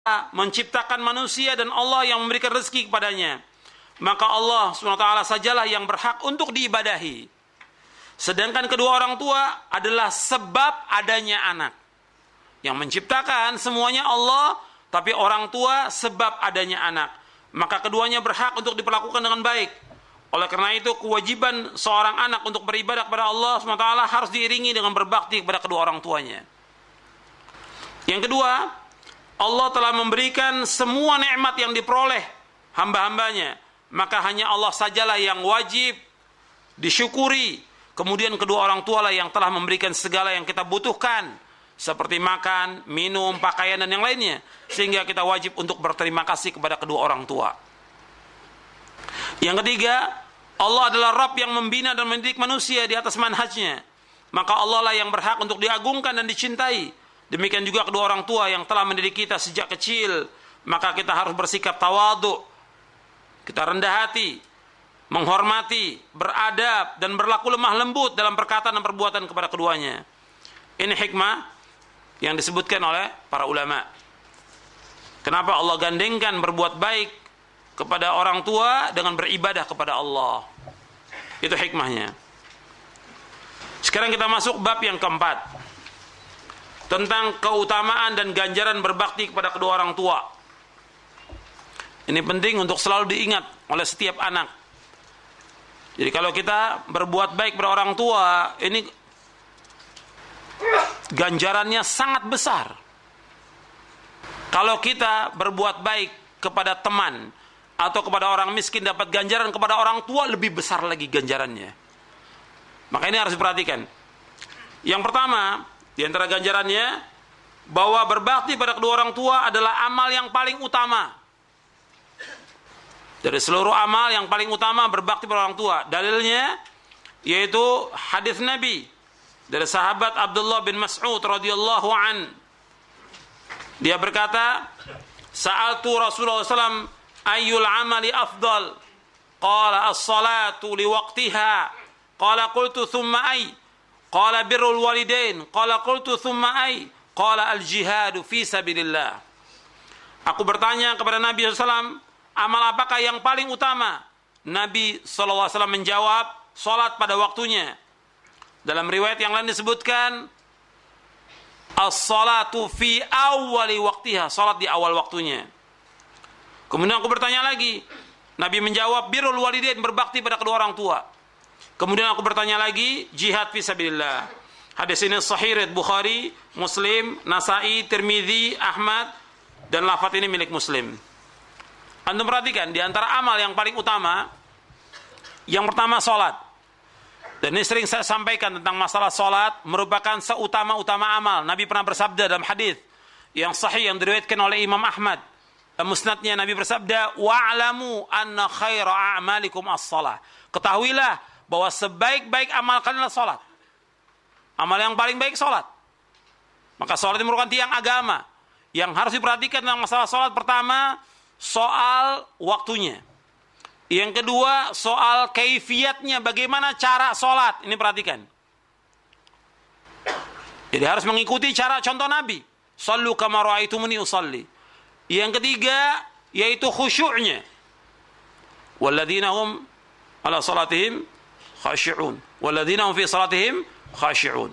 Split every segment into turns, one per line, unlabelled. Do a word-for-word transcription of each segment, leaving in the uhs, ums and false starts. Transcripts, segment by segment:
menciptakan manusia dan Allah yang memberikan rezeki kepadanya, maka Allah subhanahu wa taala sajalah yang berhak untuk diibadahi. Sedangkan kedua orang tua adalah sebab adanya anak. Yang menciptakan semuanya Allah, tapi orang tua sebab adanya anak. Maka keduanya berhak untuk diperlakukan dengan baik. Oleh karena itu, kewajiban seorang anak untuk beribadah kepada Allah subhanahu wa taala harus diiringi dengan berbakti kepada kedua orang tuanya. Yang kedua, Allah telah memberikan semua nikmat yang diperoleh hamba-hambanya, maka hanya Allah sajalah yang wajib disyukuri. Kemudian kedua orang tua lah yang telah memberikan segala yang kita butuhkan, seperti makan, minum, pakaian, dan yang lainnya, sehingga kita wajib untuk berterima kasih kepada kedua orang tua. Yang ketiga, Allah adalah Rabb yang membina dan mendidik manusia di atas manhajnya, maka Allah lah yang berhak untuk diagungkan dan dicintai. Demikian juga kedua orang tua yang telah mendidik kita sejak kecil, maka kita harus bersikap tawadhu, kita rendah hati, menghormati, beradab, dan berlaku lemah lembut dalam perkataan dan perbuatan kepada keduanya. Ini hikmah yang disebutkan oleh para ulama. Kenapa Allah gandengkan berbuat baik kepada orang tua dengan beribadah kepada Allah? Itu hikmahnya. Sekarang kita masuk bab yang keempat, tentang keutamaan dan ganjaran berbakti kepada kedua orang tua. Ini penting untuk selalu diingat oleh setiap anak. Jadi kalau kita berbuat baik kepada orang tua, ini ganjarannya sangat besar. Kalau kita berbuat baik kepada teman atau kepada orang miskin, dapat ganjaran, kepada orang tua lebih besar lagi ganjarannya. Maka ini harus diperhatikan. Yang pertama, di antara ganjarannya, bahwa berbakti pada kedua orang tua adalah amal yang paling utama. Dari seluruh amal yang paling utama berbakti pada orang tua. Dalilnya yaitu hadis Nabi dari sahabat Abdullah bin Mas'ud radhiyallahu an. Dia berkata, "Sa'altu Rasulullah sallallahu alaihi wasallam ayyul amali afdal? Qala as-salatu liwaqtiha. Qala qultu thumma ay? Qala birrul walidain. Qala qultu thumma ay? Qala al-jihadu fi sabilillah." Aku bertanya kepada Nabi sallallahu alaihi wasallam, amal apakah yang paling utama? Nabi sallallahu alaihi wasallam menjawab, salat pada waktunya. Dalam riwayat yang lain disebutkan, as-salatu fi awwali waqtiha, salat di awal waktunya. Kemudian aku bertanya lagi, Nabi menjawab, birrul walidain, berbakti pada kedua orang tua. Kemudian aku bertanya lagi, jihad fi sabilillah. Hadis ini sahih riwayat Bukhari, Muslim, Nasa'i, Tirmidzi, Ahmad, dan lafaz ini milik Muslim. Antum perhatikan, di antara amal yang paling utama, yang pertama salat. Dan ini sering saya sampaikan tentang masalah salat, merupakan seutama-utama amal. Nabi pernah bersabda dalam hadis yang sahih yang diriwayatkan oleh Imam Ahmad, musnadnya, Nabi bersabda, wa'lamu anna khaira a'malikum as-salah. Ketahuilah bahwa sebaik-baik amal kalian adalah salat. Amal yang paling baik salat. Maka salat itu merupakan tiang agama. Yang harus diperhatikan tentang masalah salat, pertama, soal waktunya. Yang kedua, soal kaifiatnya, bagaimana cara salat. Ini perhatikan. Jadi harus mengikuti cara contoh Nabi. Sallu kama ra'aitumuni usalli. Yang ketiga, yaitu khusyuknya. Walladzina hum ala salatihim khashi'un. Walladzina hum fi salatihim khashi'un.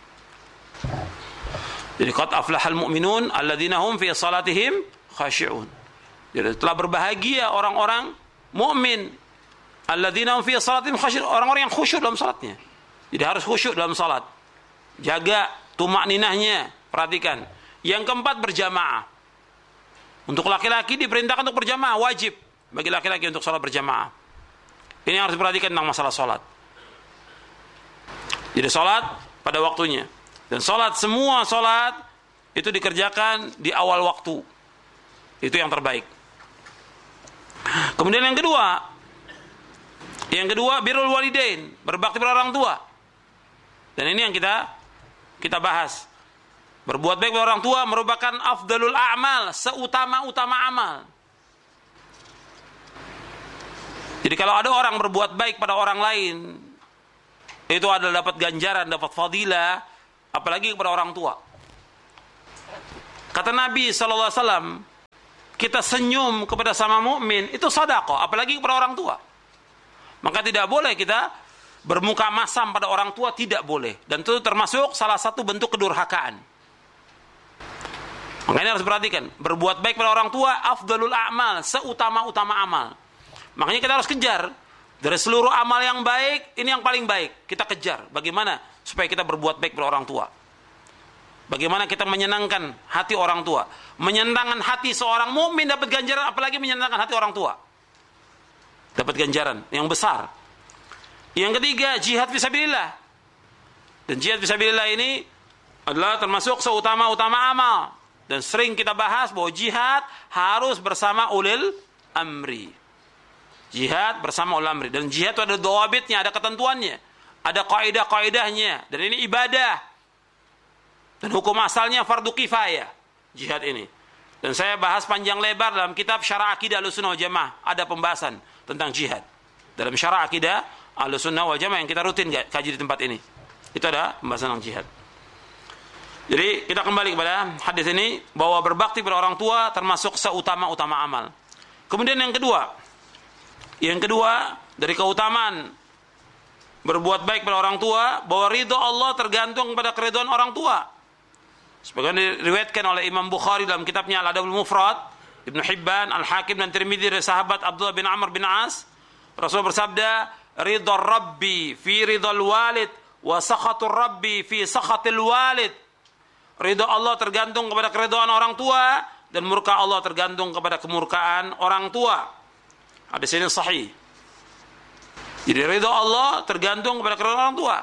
Jadi qad aflahal mu'minun alladzina hum fi salatihim khashi'un. Jadi telah berbahagia orang-orang mukmin alladzina hum fi salatihim khashi'un, orang-orang yang khusyuk dalam salatnya. Jadi harus khusyuk dalam salat. Jaga tumakninahnya, perhatikan. Yang keempat, berjamaah. Untuk laki-laki diperintahkan untuk berjamaah, wajib bagi laki-laki untuk salat berjamaah. Ini yang harus diperhatikan tentang masalah salat. Jadi salat pada waktunya. Dan salat, semua salat itu dikerjakan di awal waktu. Itu yang terbaik. Kemudian yang kedua, yang kedua birrul walidain, berbakti pada orang tua. Dan ini yang kita kita bahas. Berbuat baik pada orang tua merupakan afdalul a'mal, seutama-utama amal. Jadi kalau ada orang berbuat baik pada orang lain, itu adalah dapat ganjaran, dapat fadilah, apalagi kepada orang tua. Kata Nabi sallallahu alaihi wasallam, kita senyum kepada sama mukmin, itu sedekah, apalagi kepada orang tua. Maka tidak boleh kita bermuka masam pada orang tua, tidak boleh. Dan itu termasuk salah satu bentuk kedurhakaan. Makanya harus perhatikan, berbuat baik pada orang tua afdalul a'mal, seutama-utama amal. Makanya kita harus kejar dari seluruh amal yang baik, ini yang paling baik. Kita kejar bagaimana supaya kita berbuat baik pada orang tua. Bagaimana kita menyenangkan hati orang tua. Menyenangkan hati seorang mukmin dapat ganjaran, apalagi menyenangkan hati orang tua. Dapat ganjaran yang besar. Yang ketiga, jihad fisabilillah. Dan jihad fisabilillah ini adalah termasuk seutama-utama amal. Dan sering kita bahas bahwa jihad harus bersama ulil amri. Jihad bersama ulil amri. Dan jihad itu ada dawabitnya, ada ketentuannya. Ada kaidah-kaidahnya. Dan ini ibadah. Dan hukum asalnya fardu kifayah, jihad ini. Dan saya bahas panjang lebar dalam kitab Syarah Aqidah Ahlussunnah wal Jamaah. Ada pembahasan tentang jihad. Dalam Syarah Aqidah Ahlussunnah wal Jamaah yang kita rutin kaji di tempat ini. Itu ada pembahasan tentang jihad. Jadi kita kembali kepada hadis ini, bahwa berbakti pada orang tua termasuk seutama-utama amal. Kemudian yang kedua. Yang kedua, dari keutamaan berbuat baik pada orang tua, bahwa ridho Allah tergantung pada keridhaan orang tua. Sebagaimana diriwayatkan oleh Imam Bukhari dalam kitabnya Al-Adabul Mufrad, Ibnu Hibban, Al-Hakim dan Tirmidzi dari sahabat Abdullah bin Amr bin As, Rasul bersabda, "Ridha Rabbi fi ridhal walid wa sakhatur Rabbi fi sakhatil walid." Ridha Allah tergantung kepada keridhaan orang tua, dan murka Allah tergantung kepada kemurkaan orang tua. Hadis ini sahih. Jadi ridha Allah tergantung kepada keridhaan orang tua.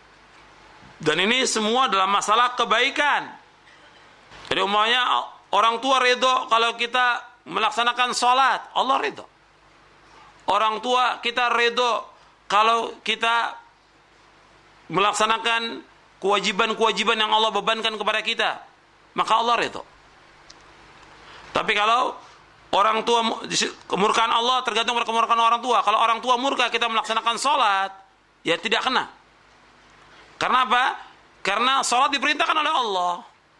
Dan ini semua dalam masalah kebaikan. Jadi umpamanya orang tua ridho kalau kita melaksanakan sholat, Allah ridho. Orang tua kita ridho kalau kita melaksanakan kewajiban-kewajiban yang Allah bebankan kepada kita, maka Allah ridho. Tapi kalau orang tua, kemurkaan Allah tergantung pada kemurkaan orang tua. Kalau orang tua murka kita melaksanakan sholat, ya tidak kena. Karena apa? Karena sholat diperintahkan oleh Allah.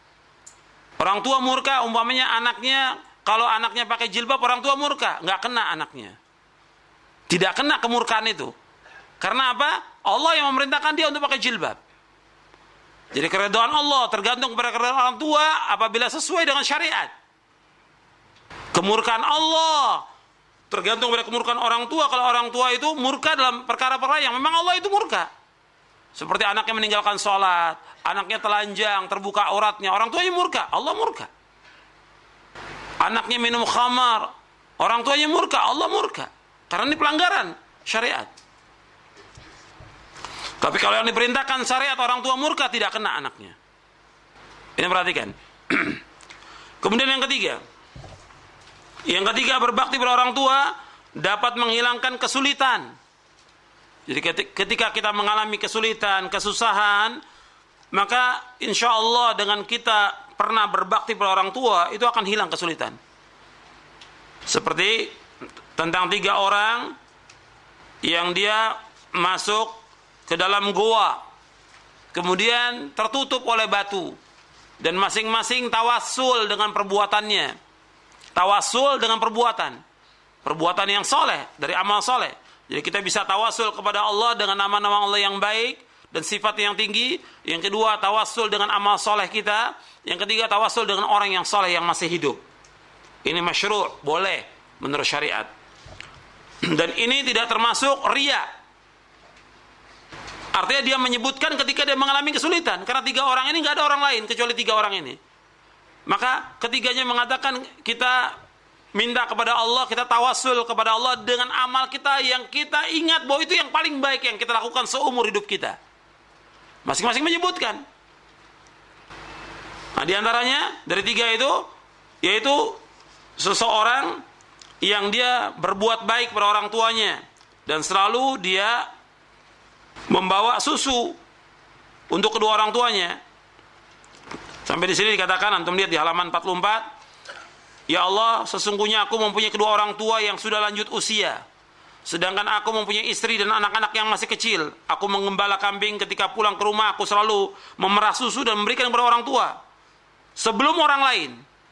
Orang tua murka, umpamanya anaknya, kalau anaknya pakai jilbab, orang tua murka, nggak kena anaknya. Tidak kena kemurkaan itu. Karena apa? Allah yang memerintahkan dia untuk pakai jilbab. Jadi keridhaan Allah tergantung kepada keridhaan orang tua apabila sesuai dengan syariat. Kemurkaan Allah tergantung pada kemurkaan orang tua kalau orang tua itu murka dalam perkara-perkara yang memang Allah itu murka. Seperti anaknya meninggalkan sholat, anaknya telanjang, terbuka auratnya, orang tuanya murka, Allah murka. Anaknya minum khamar, orang tuanya murka, Allah murka. Karena ini pelanggaran syariat. Tapi kalau yang diperintahkan syariat orang tua murka, tidak kena anaknya. Ini perhatikan. Kemudian yang ketiga. Yang ketiga, berbakti pada orang tua dapat menghilangkan kesulitan. Jadi ketika kita mengalami kesulitan, kesusahan, maka insya Allah dengan kita pernah berbakti pada orang tua, itu akan hilang kesulitan. Seperti tentang tiga orang yang dia masuk ke dalam goa, kemudian tertutup oleh batu, dan masing-masing tawassul dengan perbuatannya. Tawassul dengan perbuatan. Perbuatan yang soleh, dari amal soleh. Jadi kita bisa tawassul kepada Allah dengan nama-nama Allah yang baik dan sifat yang tinggi. Yang kedua, tawassul dengan amal soleh kita. Yang ketiga, tawassul dengan orang yang soleh yang masih hidup. Ini masyru', boleh menurut syariat. Dan ini tidak termasuk riya. Artinya dia menyebutkan ketika dia mengalami kesulitan. Karena tiga orang ini nggak ada orang lain kecuali tiga orang ini. Maka ketiganya mengatakan kita minta kepada Allah, kita tawassul kepada Allah dengan amal kita yang kita ingat bahwa itu yang paling baik yang kita lakukan seumur hidup kita. Masing-masing menyebutkan. Nah, di antaranya dari tiga itu, yaitu seseorang yang dia berbuat baik pada orang tuanya dan selalu dia membawa susu untuk kedua orang tuanya. Sampai di sini dikatakan, antum lihat di halaman empat puluh empat. Ya Allah, sesungguhnya aku mempunyai kedua orang tua yang sudah lanjut usia. Sedangkan aku mempunyai istri dan anak-anak yang masih kecil. Aku mengembala kambing, ketika pulang ke rumah aku selalu memerah susu dan memberikan kepada orang tua sebelum orang lain.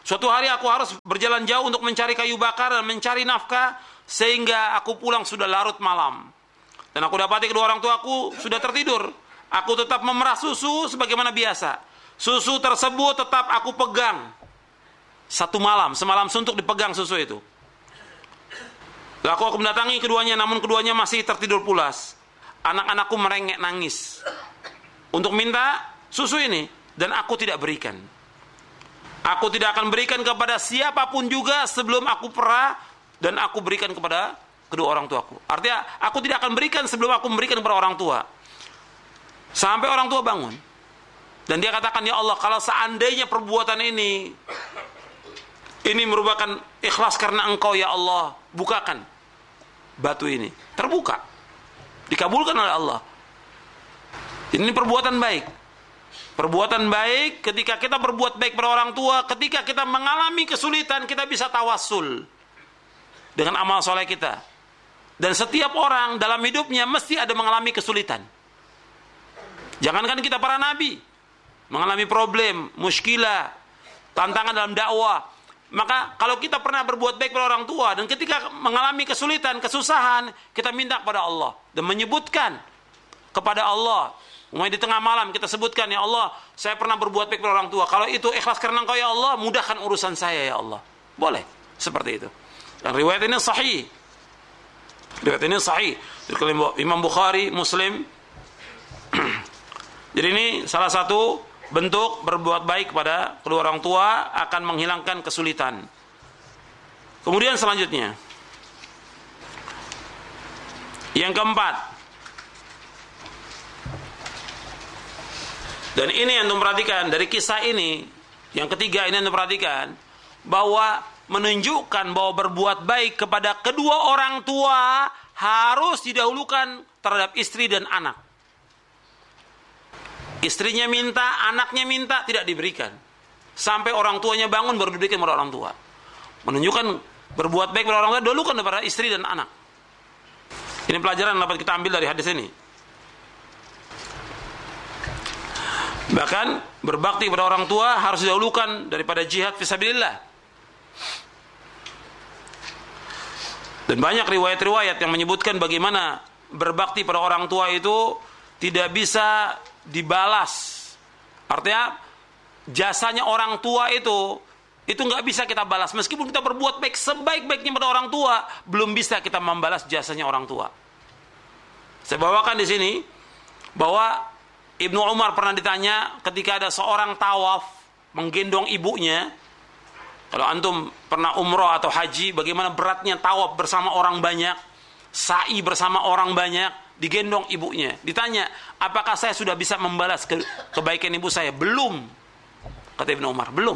Suatu hari aku harus berjalan jauh untuk mencari kayu bakar dan mencari nafkah, sehingga aku pulang sudah larut malam. Dan aku dapati kedua orang tuaku sudah tertidur. Aku tetap memerah susu sebagaimana biasa. Susu tersebut tetap aku pegang. Satu malam, semalam suntuk dipegang susu itu. Lalu aku mendatangi keduanya, namun keduanya masih tertidur pulas. Anak-anakku merengek nangis untuk minta susu ini, dan aku tidak berikan. Aku tidak akan berikan kepada siapapun juga sebelum aku perah, dan aku berikan kepada kedua orang tuaku. Artinya, aku tidak akan berikan sebelum aku memberikan kepada orang tua. Sampai orang tua bangun. Dan dia katakan, ya Allah, kalau seandainya perbuatan ini, ini merupakan ikhlas karena Engkau, ya Allah, bukakan batu ini. Terbuka. Dikabulkan oleh Allah. Ini perbuatan baik. Perbuatan baik ketika kita berbuat baik pada orang tua, ketika kita mengalami kesulitan, kita bisa tawassul dengan amal soleh kita. Dan setiap orang dalam hidupnya mesti ada mengalami kesulitan. Jangankan kita para nabi, mengalami problem, muskilah, tantangan dalam dakwah. Maka kalau kita pernah berbuat baik pada orang tua, dan ketika mengalami kesulitan, kesusahan, kita minta kepada Allah dan menyebutkan kepada Allah. Mulai di tengah malam kita sebutkan, ya Allah, saya pernah berbuat baik kepada orang tua. Kalau itu ikhlas karena Engkau, ya Allah, mudahkan urusan saya, ya Allah. Boleh seperti itu. Dan riwayat ini sahih. Riwayat ini sahih. Imam Bukhari, Muslim. Jadi ini salah satu bentuk berbuat baik kepada kedua orang tua akan menghilangkan kesulitan. Kemudian selanjutnya, yang keempat, dan ini yang memperhatikan dari kisah ini, yang ketiga ini yang memperhatikan bahwa menunjukkan bahwa berbuat baik kepada kedua orang tua harus didahulukan terhadap istri dan anak. Istrinya minta, anaknya minta, tidak diberikan. Sampai orang tuanya bangun baru diberikan kepada orang tua. Menunjukkan berbuat baik kepada orang tua dahulukan kepada istri dan anak. Ini pelajaran yang dapat kita ambil dari hadis ini. Bahkan berbakti kepada orang tua harus didahulukan daripada jihad fisabilillah. Dan banyak riwayat-riwayat yang menyebutkan bagaimana berbakti pada orang tua itu tidak bisa dibalas. Artinya jasanya orang tua itu itu nggak bisa kita balas. Meskipun kita berbuat baik sebaik-baiknya pada orang tua, belum bisa kita membalas jasanya orang tua. Saya bawakan di sini bahwa Ibnu Umar pernah ditanya ketika ada seorang tawaf menggendong ibunya. Kalau antum pernah umroh atau haji, bagaimana beratnya tawaf bersama orang banyak, sa'i bersama orang banyak, digendong ibunya. Ditanya, apakah saya sudah bisa membalas ke kebaikan ibu saya? Belum. Kata Ibnu Umar, belum.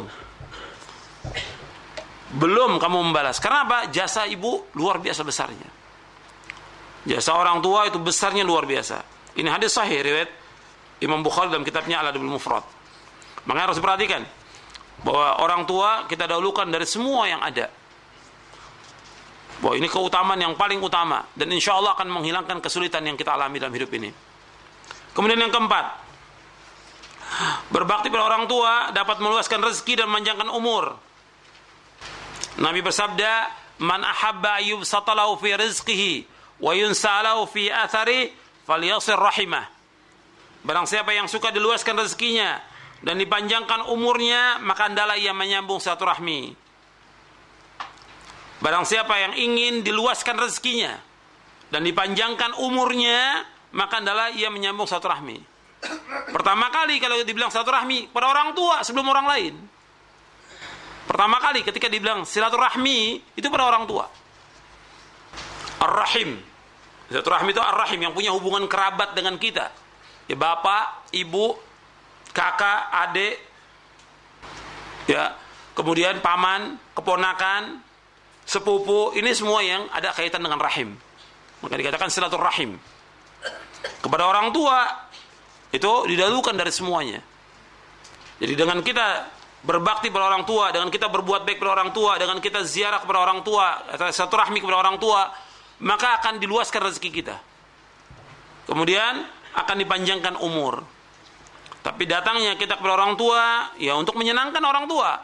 Belum kamu membalas. Karena apa? Jasa ibu luar biasa besarnya. Jasa orang tua itu besarnya luar biasa. Ini hadis sahih riwayat Imam Bukhari dalam kitabnya Al-Adabul Mufrad. Makanya harus diperhatikan bahwa orang tua kita dahulukan dari semua yang ada. Bahwa ini keutamaan yang paling utama, dan insya Allah akan menghilangkan kesulitan yang kita alami dalam hidup ini. Kemudian yang keempat, berbakti pada orang tua dapat meluaskan rezeki dan memanjangkan umur. Nabi bersabda, man ahabba ayyub satalahu fi rizqihi wa yunsalahu fi athari falyasir rahimah. Barang siapa yang suka diluaskan rezekinya dan dipanjangkan umurnya, maka hendaklah ia menyambung silaturahmi. Barang siapa yang ingin diluaskan rezekinya dan dipanjangkan umurnya, maka hendaklah ia menyambung silaturahmi. Pertama kali kalau dibilang silaturahmi pada orang tua sebelum orang lain. Pertama kali ketika dibilang silaturahmi itu pada orang tua. Ar-Rahim. Silaturahmi itu Ar-Rahim, yang punya hubungan kerabat dengan kita. Ya, bapak, ibu, kakak, adik, ya, kemudian paman, keponakan, sepupu, ini semua yang ada kaitan dengan rahim. Maka dikatakan silaturahim. Kepada orang tua itu didahulukan dari semuanya. Jadi dengan kita berbakti kepada orang tua, dengan kita berbuat baik kepada orang tua, dengan kita ziarah kepada orang tua, atau silaturahmi kepada orang tua, maka akan diluaskan rezeki kita. Kemudian akan dipanjangkan umur. Tapi datangnya kita kepada orang tua ya untuk menyenangkan orang tua.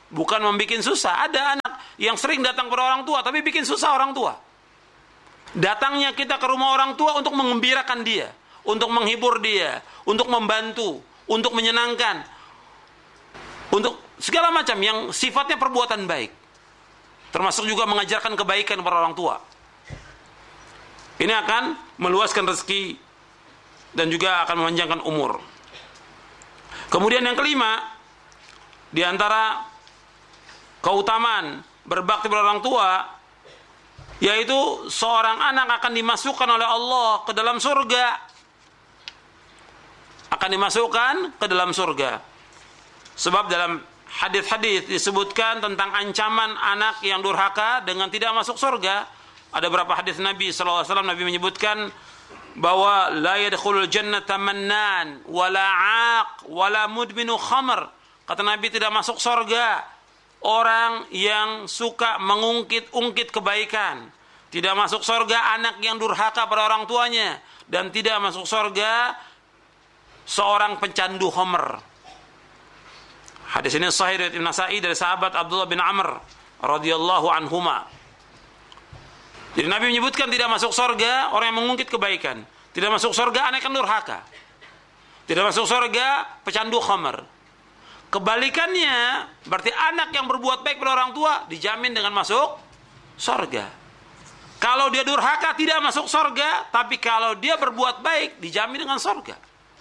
bukan membuat susah. Ada anak yang sering datang kepada orang tua tapi bikin susah orang tua. Datangnya kita ke rumah orang tua untuk mengembirakan dia, untuk menghibur dia, untuk membantu, untuk menyenangkan, untuk segala macam yang sifatnya perbuatan baik. Termasuk juga mengajarkan kebaikan kepada orang tua. Ini akan meluaskan rezeki dan juga akan memanjangkan umur. Kemudian yang kelima, di antara keutamaan berbakti kepada orang tua, yaitu seorang anak akan dimasukkan oleh Allah ke dalam surga. Akan dimasukkan ke dalam surga. Sebab dalam hadis-hadis disebutkan tentang ancaman anak yang durhaka dengan tidak masuk surga. Ada beberapa hadis Nabi sallallahu alaihi wasallam, Nabi menyebutkan bahwa la yadkhulul jannata mannan wala 'aq wala mudminu khamr. Kata Nabi, tidak masuk surga orang yang suka mengungkit-ungkit kebaikan. Tidak masuk surga anak yang durhaka pada orang tuanya, dan tidak masuk surga seorang pencandu khamr. Hadis ini sahih dari Ibnu Nasa'i dari sahabat Abdullah bin Amr radhiyallahu anhuma. Jadi Nabi menyebutkan tidak masuk surga orang yang mengungkit kebaikan, tidak masuk surga anak yang durhaka, tidak masuk surga pecandu khamr. Kebalikannya, berarti anak yang berbuat baik pada orang tua dijamin dengan masuk surga. Kalau dia durhaka tidak masuk surga, tapi kalau dia berbuat baik dijamin dengan surga.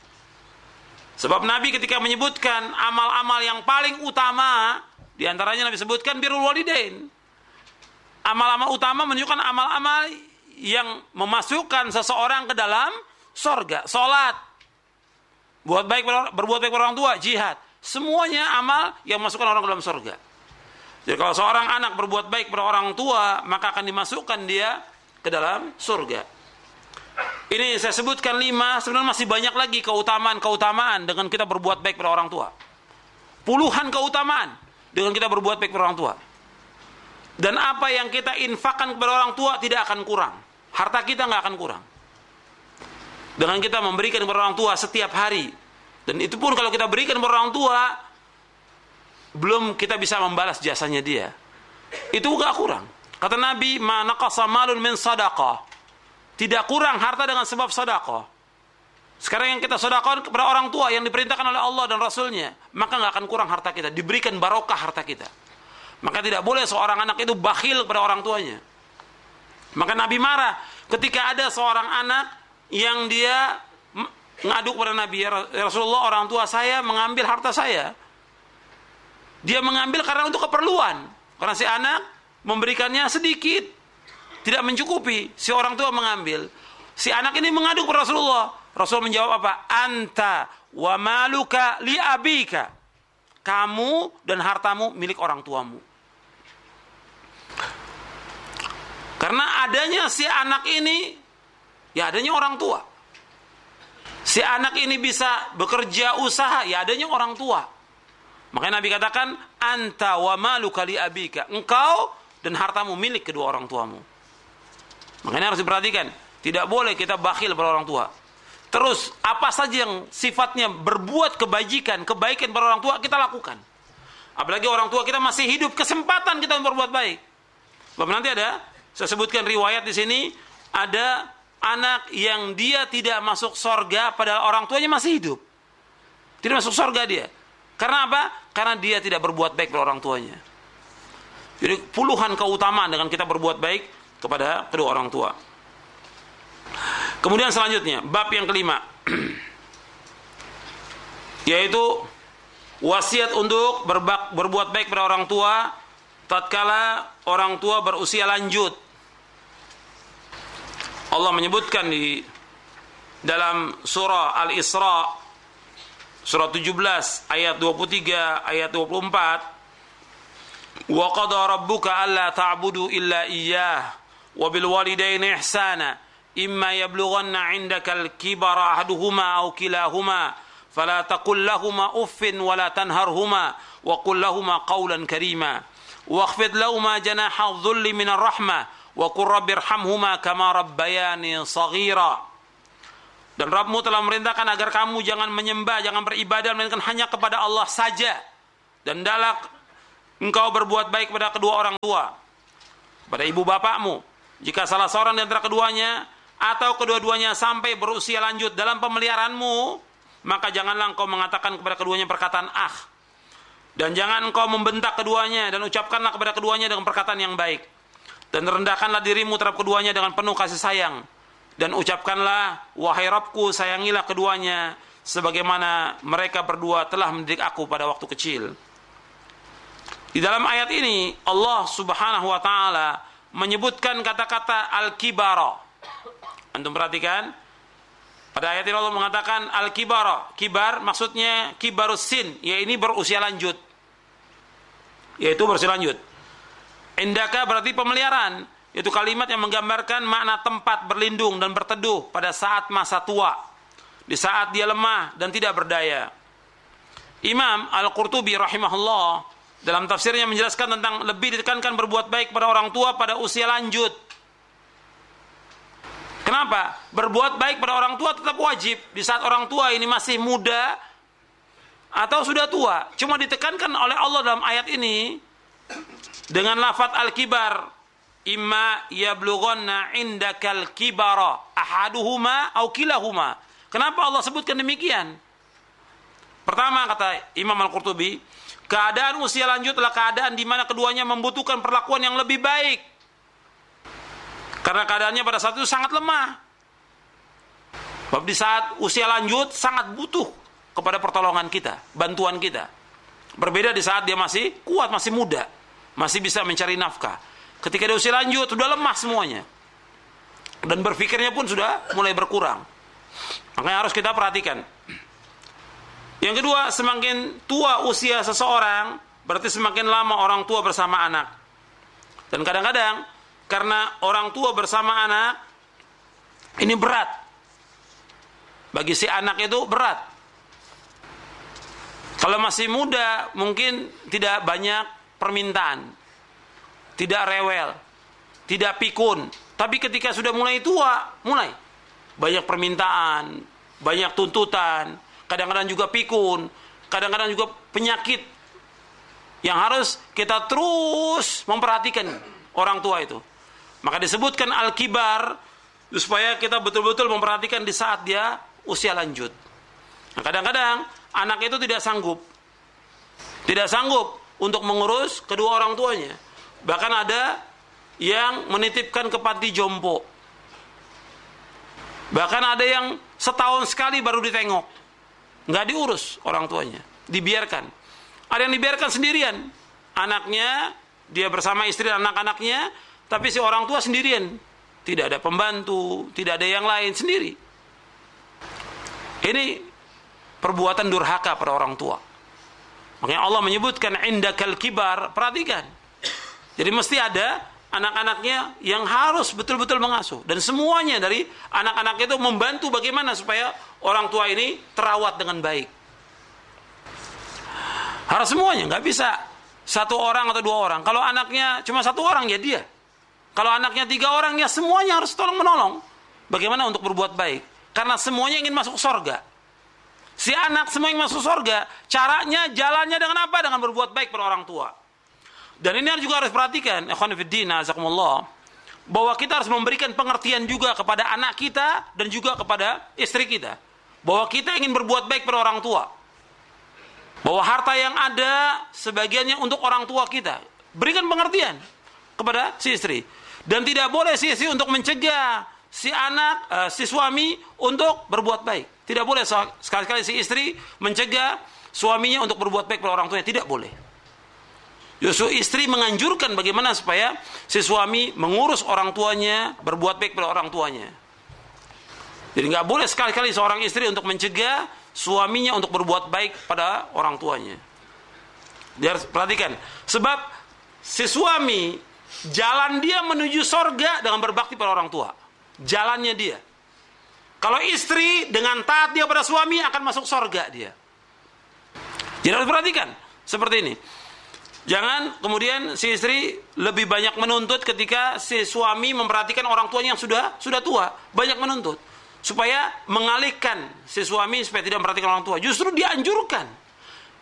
Sebab Nabi ketika menyebutkan amal-amal yang paling utama, di antaranya Nabi sebutkan birrul walidain. Amal-amal utama menunjukkan amal-amal yang memasukkan seseorang ke dalam surga. Salat, buat baik berbuat baik pada orang tua, jihad. Semuanya amal yang masukkan orang ke dalam surga. Jadi kalau seorang anak berbuat baik pada orang tua, maka akan dimasukkan dia ke dalam surga. Ini saya sebutkan lima, sebenarnya masih banyak lagi keutamaan-keutamaan dengan kita berbuat baik pada orang tua. Puluhan keutamaan dengan kita berbuat baik pada orang tua. Dan apa yang kita infakkan kepada orang tua tidak akan kurang. Harta kita nggak akan kurang. Dengan kita memberikan kepada orang tua setiap hari. Dan itu pun kalau kita berikan kepada orang tua, belum kita bisa membalas jasanya dia. Itu nggak kurang. Kata Nabi, ma naqasa malun min sadaqah. Tidak kurang harta dengan sebab sedekah. Sekarang yang kita sedekahkan kepada orang tua yang diperintahkan oleh Allah dan Rasulnya, maka nggak akan kurang harta kita. Diberikan barokah harta kita. Maka tidak boleh seorang anak itu bakhil kepada orang tuanya. Maka Nabi marah ketika ada seorang anak yang dia ngadu kepada Nabi, ya Rasulullah, orang tua saya mengambil harta saya. Dia mengambil karena untuk keperluan. Karena si anak memberikannya sedikit, tidak mencukupi, si orang tua mengambil. Si anak ini mengadu kepada Rasulullah. Rasul menjawab apa? Anta wa maluka li abika. Kamu dan hartamu milik orang tuamu. Karena adanya si anak ini, ya adanya orang tua. Si anak ini bisa bekerja usaha, ya adanya orang tua. Makanya Nabi katakan, anta wa maluka li abika. Engkau dan hartamu milik kedua orang tuamu. Makanya harus diperhatikan, tidak boleh kita bakhil pada orang tua. Terus apa saja yang sifatnya berbuat kebajikan, kebaikan pada orang tua kita lakukan. Apalagi orang tua kita masih hidup, kesempatan kita untuk berbuat baik. Sebab nanti ada, saya sebutkan riwayat di sini, ada anak yang dia tidak masuk surga padahal orang tuanya masih hidup. Tidak masuk surga dia. Karena apa? Karena dia tidak berbuat baik pada orang tuanya. Jadi puluhan keutamaan dengan kita berbuat baik kepada kedua orang tua. Kemudian selanjutnya, bab yang kelima, yaitu wasiat untuk berbak, berbuat baik pada orang tua tatkala orang tua berusia lanjut. Allah menyebutkan di dalam surah Al-Isra, surah tujuh belas ayat dua puluh tiga ayat dua puluh empat, wa qada rabbuka alla ta'budu illa iyyah wa bil walidaini ihsana imma yablughanna 'indakal kibara ahaduhuma aw kilahuma fala taqul lahumā uffin wa la tanharhumā wa qul lahumā qawlan karīmā wakhfid lahumā janāha adh-dhulli minar rahmah wa qur rabbirhamhumā kamā rabbayānī shaghīrā. Dan Rabbmu telah merintahkan agar kamu jangan menyembah, jangan beribadah melainkan hanya kepada Allah saja, dan hendaklah engkau berbuat baik kepada kedua orang tua, pada ibu bapakmu, jika salah seorang di antara keduanya atau kedua-duanya sampai berusia lanjut dalam pemeliharaanmu, maka janganlah engkau mengatakan kepada keduanya perkataan ah, dan jangan engkau membentak keduanya, dan ucapkanlah kepada keduanya dengan perkataan yang baik, dan rendahkanlah dirimu terhadap keduanya dengan penuh kasih sayang, dan ucapkanlah, wahai Rabbku, sayangilah keduanya sebagaimana mereka berdua telah mendidik aku pada waktu kecil. Di dalam ayat ini Allah Subhanahu wa taala menyebutkan kata-kata al-kibara. Antum perhatikan, pada ayat ini Allah mengatakan al-kibara. Kibar maksudnya kibarus sin, yaitu berusia lanjut. Yaitu berusia lanjut. Indaka berarti pemeliharaan. Itu kalimat yang menggambarkan makna tempat berlindung dan berteduh pada saat masa tua, di saat dia lemah dan tidak berdaya. Imam Al-Qurtubi rahimahullah dalam tafsirnya menjelaskan tentang lebih ditekankan berbuat baik pada orang tua pada usia lanjut. Kenapa? Berbuat baik pada orang tua tetap wajib di saat orang tua ini masih muda atau sudah tua. Cuma ditekankan oleh Allah dalam ayat ini dengan lafaz al-kibar, imma yablughanna indakal kibara ahaduhuma aw kilahuma. Kenapa Allah sebutkan demikian? Pertama, kata Imam Al-Qurtubi, keadaan usia lanjut adalah keadaan di mana keduanya membutuhkan perlakuan yang lebih baik. Karena keadaannya pada saat itu sangat lemah. Sebab di saat usia lanjut sangat butuh kepada pertolongan kita, bantuan kita. Berbeda di saat dia masih kuat, masih muda, masih bisa mencari nafkah. Ketika dia usia lanjut, sudah lemah semuanya. Dan berpikirnya pun sudah mulai berkurang. Makanya harus kita perhatikan. Yang kedua, semakin tua usia seseorang, berarti semakin lama orang tua bersama anak. Dan kadang-kadang, karena orang tua bersama anak, ini berat. Bagi si anak itu berat. Kalau masih muda, mungkin tidak banyak permintaan. Tidak rewel. Tidak pikun. Tapi ketika sudah mulai tua, mulai. Banyak permintaan, banyak tuntutan, kadang-kadang juga pikun, kadang-kadang juga penyakit yang harus kita terus memperhatikan orang tua itu. Maka disebutkan al-kibar supaya kita betul-betul memperhatikan di saat dia usia lanjut. Nah, kadang-kadang anak itu tidak sanggup. Tidak sanggup untuk mengurus kedua orang tuanya. Bahkan ada yang menitipkan ke panti jompo. Bahkan ada yang setahun sekali baru ditengok. Nggak diurus orang tuanya. Dibiarkan. Ada yang dibiarkan sendirian. Anaknya, dia bersama istri dan anak-anaknya, tapi si orang tua sendirian. Tidak ada pembantu, tidak ada yang lain, sendiri. Ini perbuatan durhaka pada orang tua. Makanya Allah menyebutkan indakal kibar, perhatikan. Jadi mesti ada anak-anaknya yang harus betul-betul mengasuh. Dan semuanya dari anak-anak itu membantu bagaimana supaya orang tua ini terawat dengan baik. Harus semuanya, nggak bisa satu orang atau dua orang. Kalau anaknya cuma satu orang, ya dia. Kalau anaknya tiga orang, ya semuanya harus tolong menolong. Bagaimana untuk berbuat baik? Karena semuanya ingin masuk surga. Si anak semua ingin masuk surga. Caranya, jalannya dengan apa? Dengan berbuat baik pada orang tua. Dan ini juga harus perhatikan, ikhwan fillah, azakumullah, bahwa kita harus memberikan pengertian juga kepada anak kita dan juga kepada istri kita. Bahwa kita ingin berbuat baik pada orang tua. Bahwa harta yang ada sebagiannya untuk orang tua kita. Berikan pengertian kepada si istri. Dan tidak boleh si istri untuk mencegah si anak, uh, si suami untuk berbuat baik. Tidak boleh sekali-kali si istri mencegah suaminya untuk berbuat baik pada orang tuanya. Tidak boleh. Justru istri menganjurkan bagaimana supaya si suami mengurus orang tuanya, berbuat baik pada orang tuanya. Jadi nggak boleh sekali-kali seorang istri untuk mencegah suaminya untuk berbuat baik pada orang tuanya. Dia harus perhatikan. Sebab si suami, jalan dia menuju sorga dengan berbakti pada orang tua. Jalannya dia. Kalau istri dengan taat dia pada suami akan masuk sorga dia. Jadi harus perhatikan. Seperti ini. Jangan kemudian si istri lebih banyak menuntut ketika si suami memperhatikan orang tuanya yang sudah sudah tua. Banyak menuntut. Supaya mengalihkan si suami supaya tidak memperhatikan orang tua. Justru dianjurkan.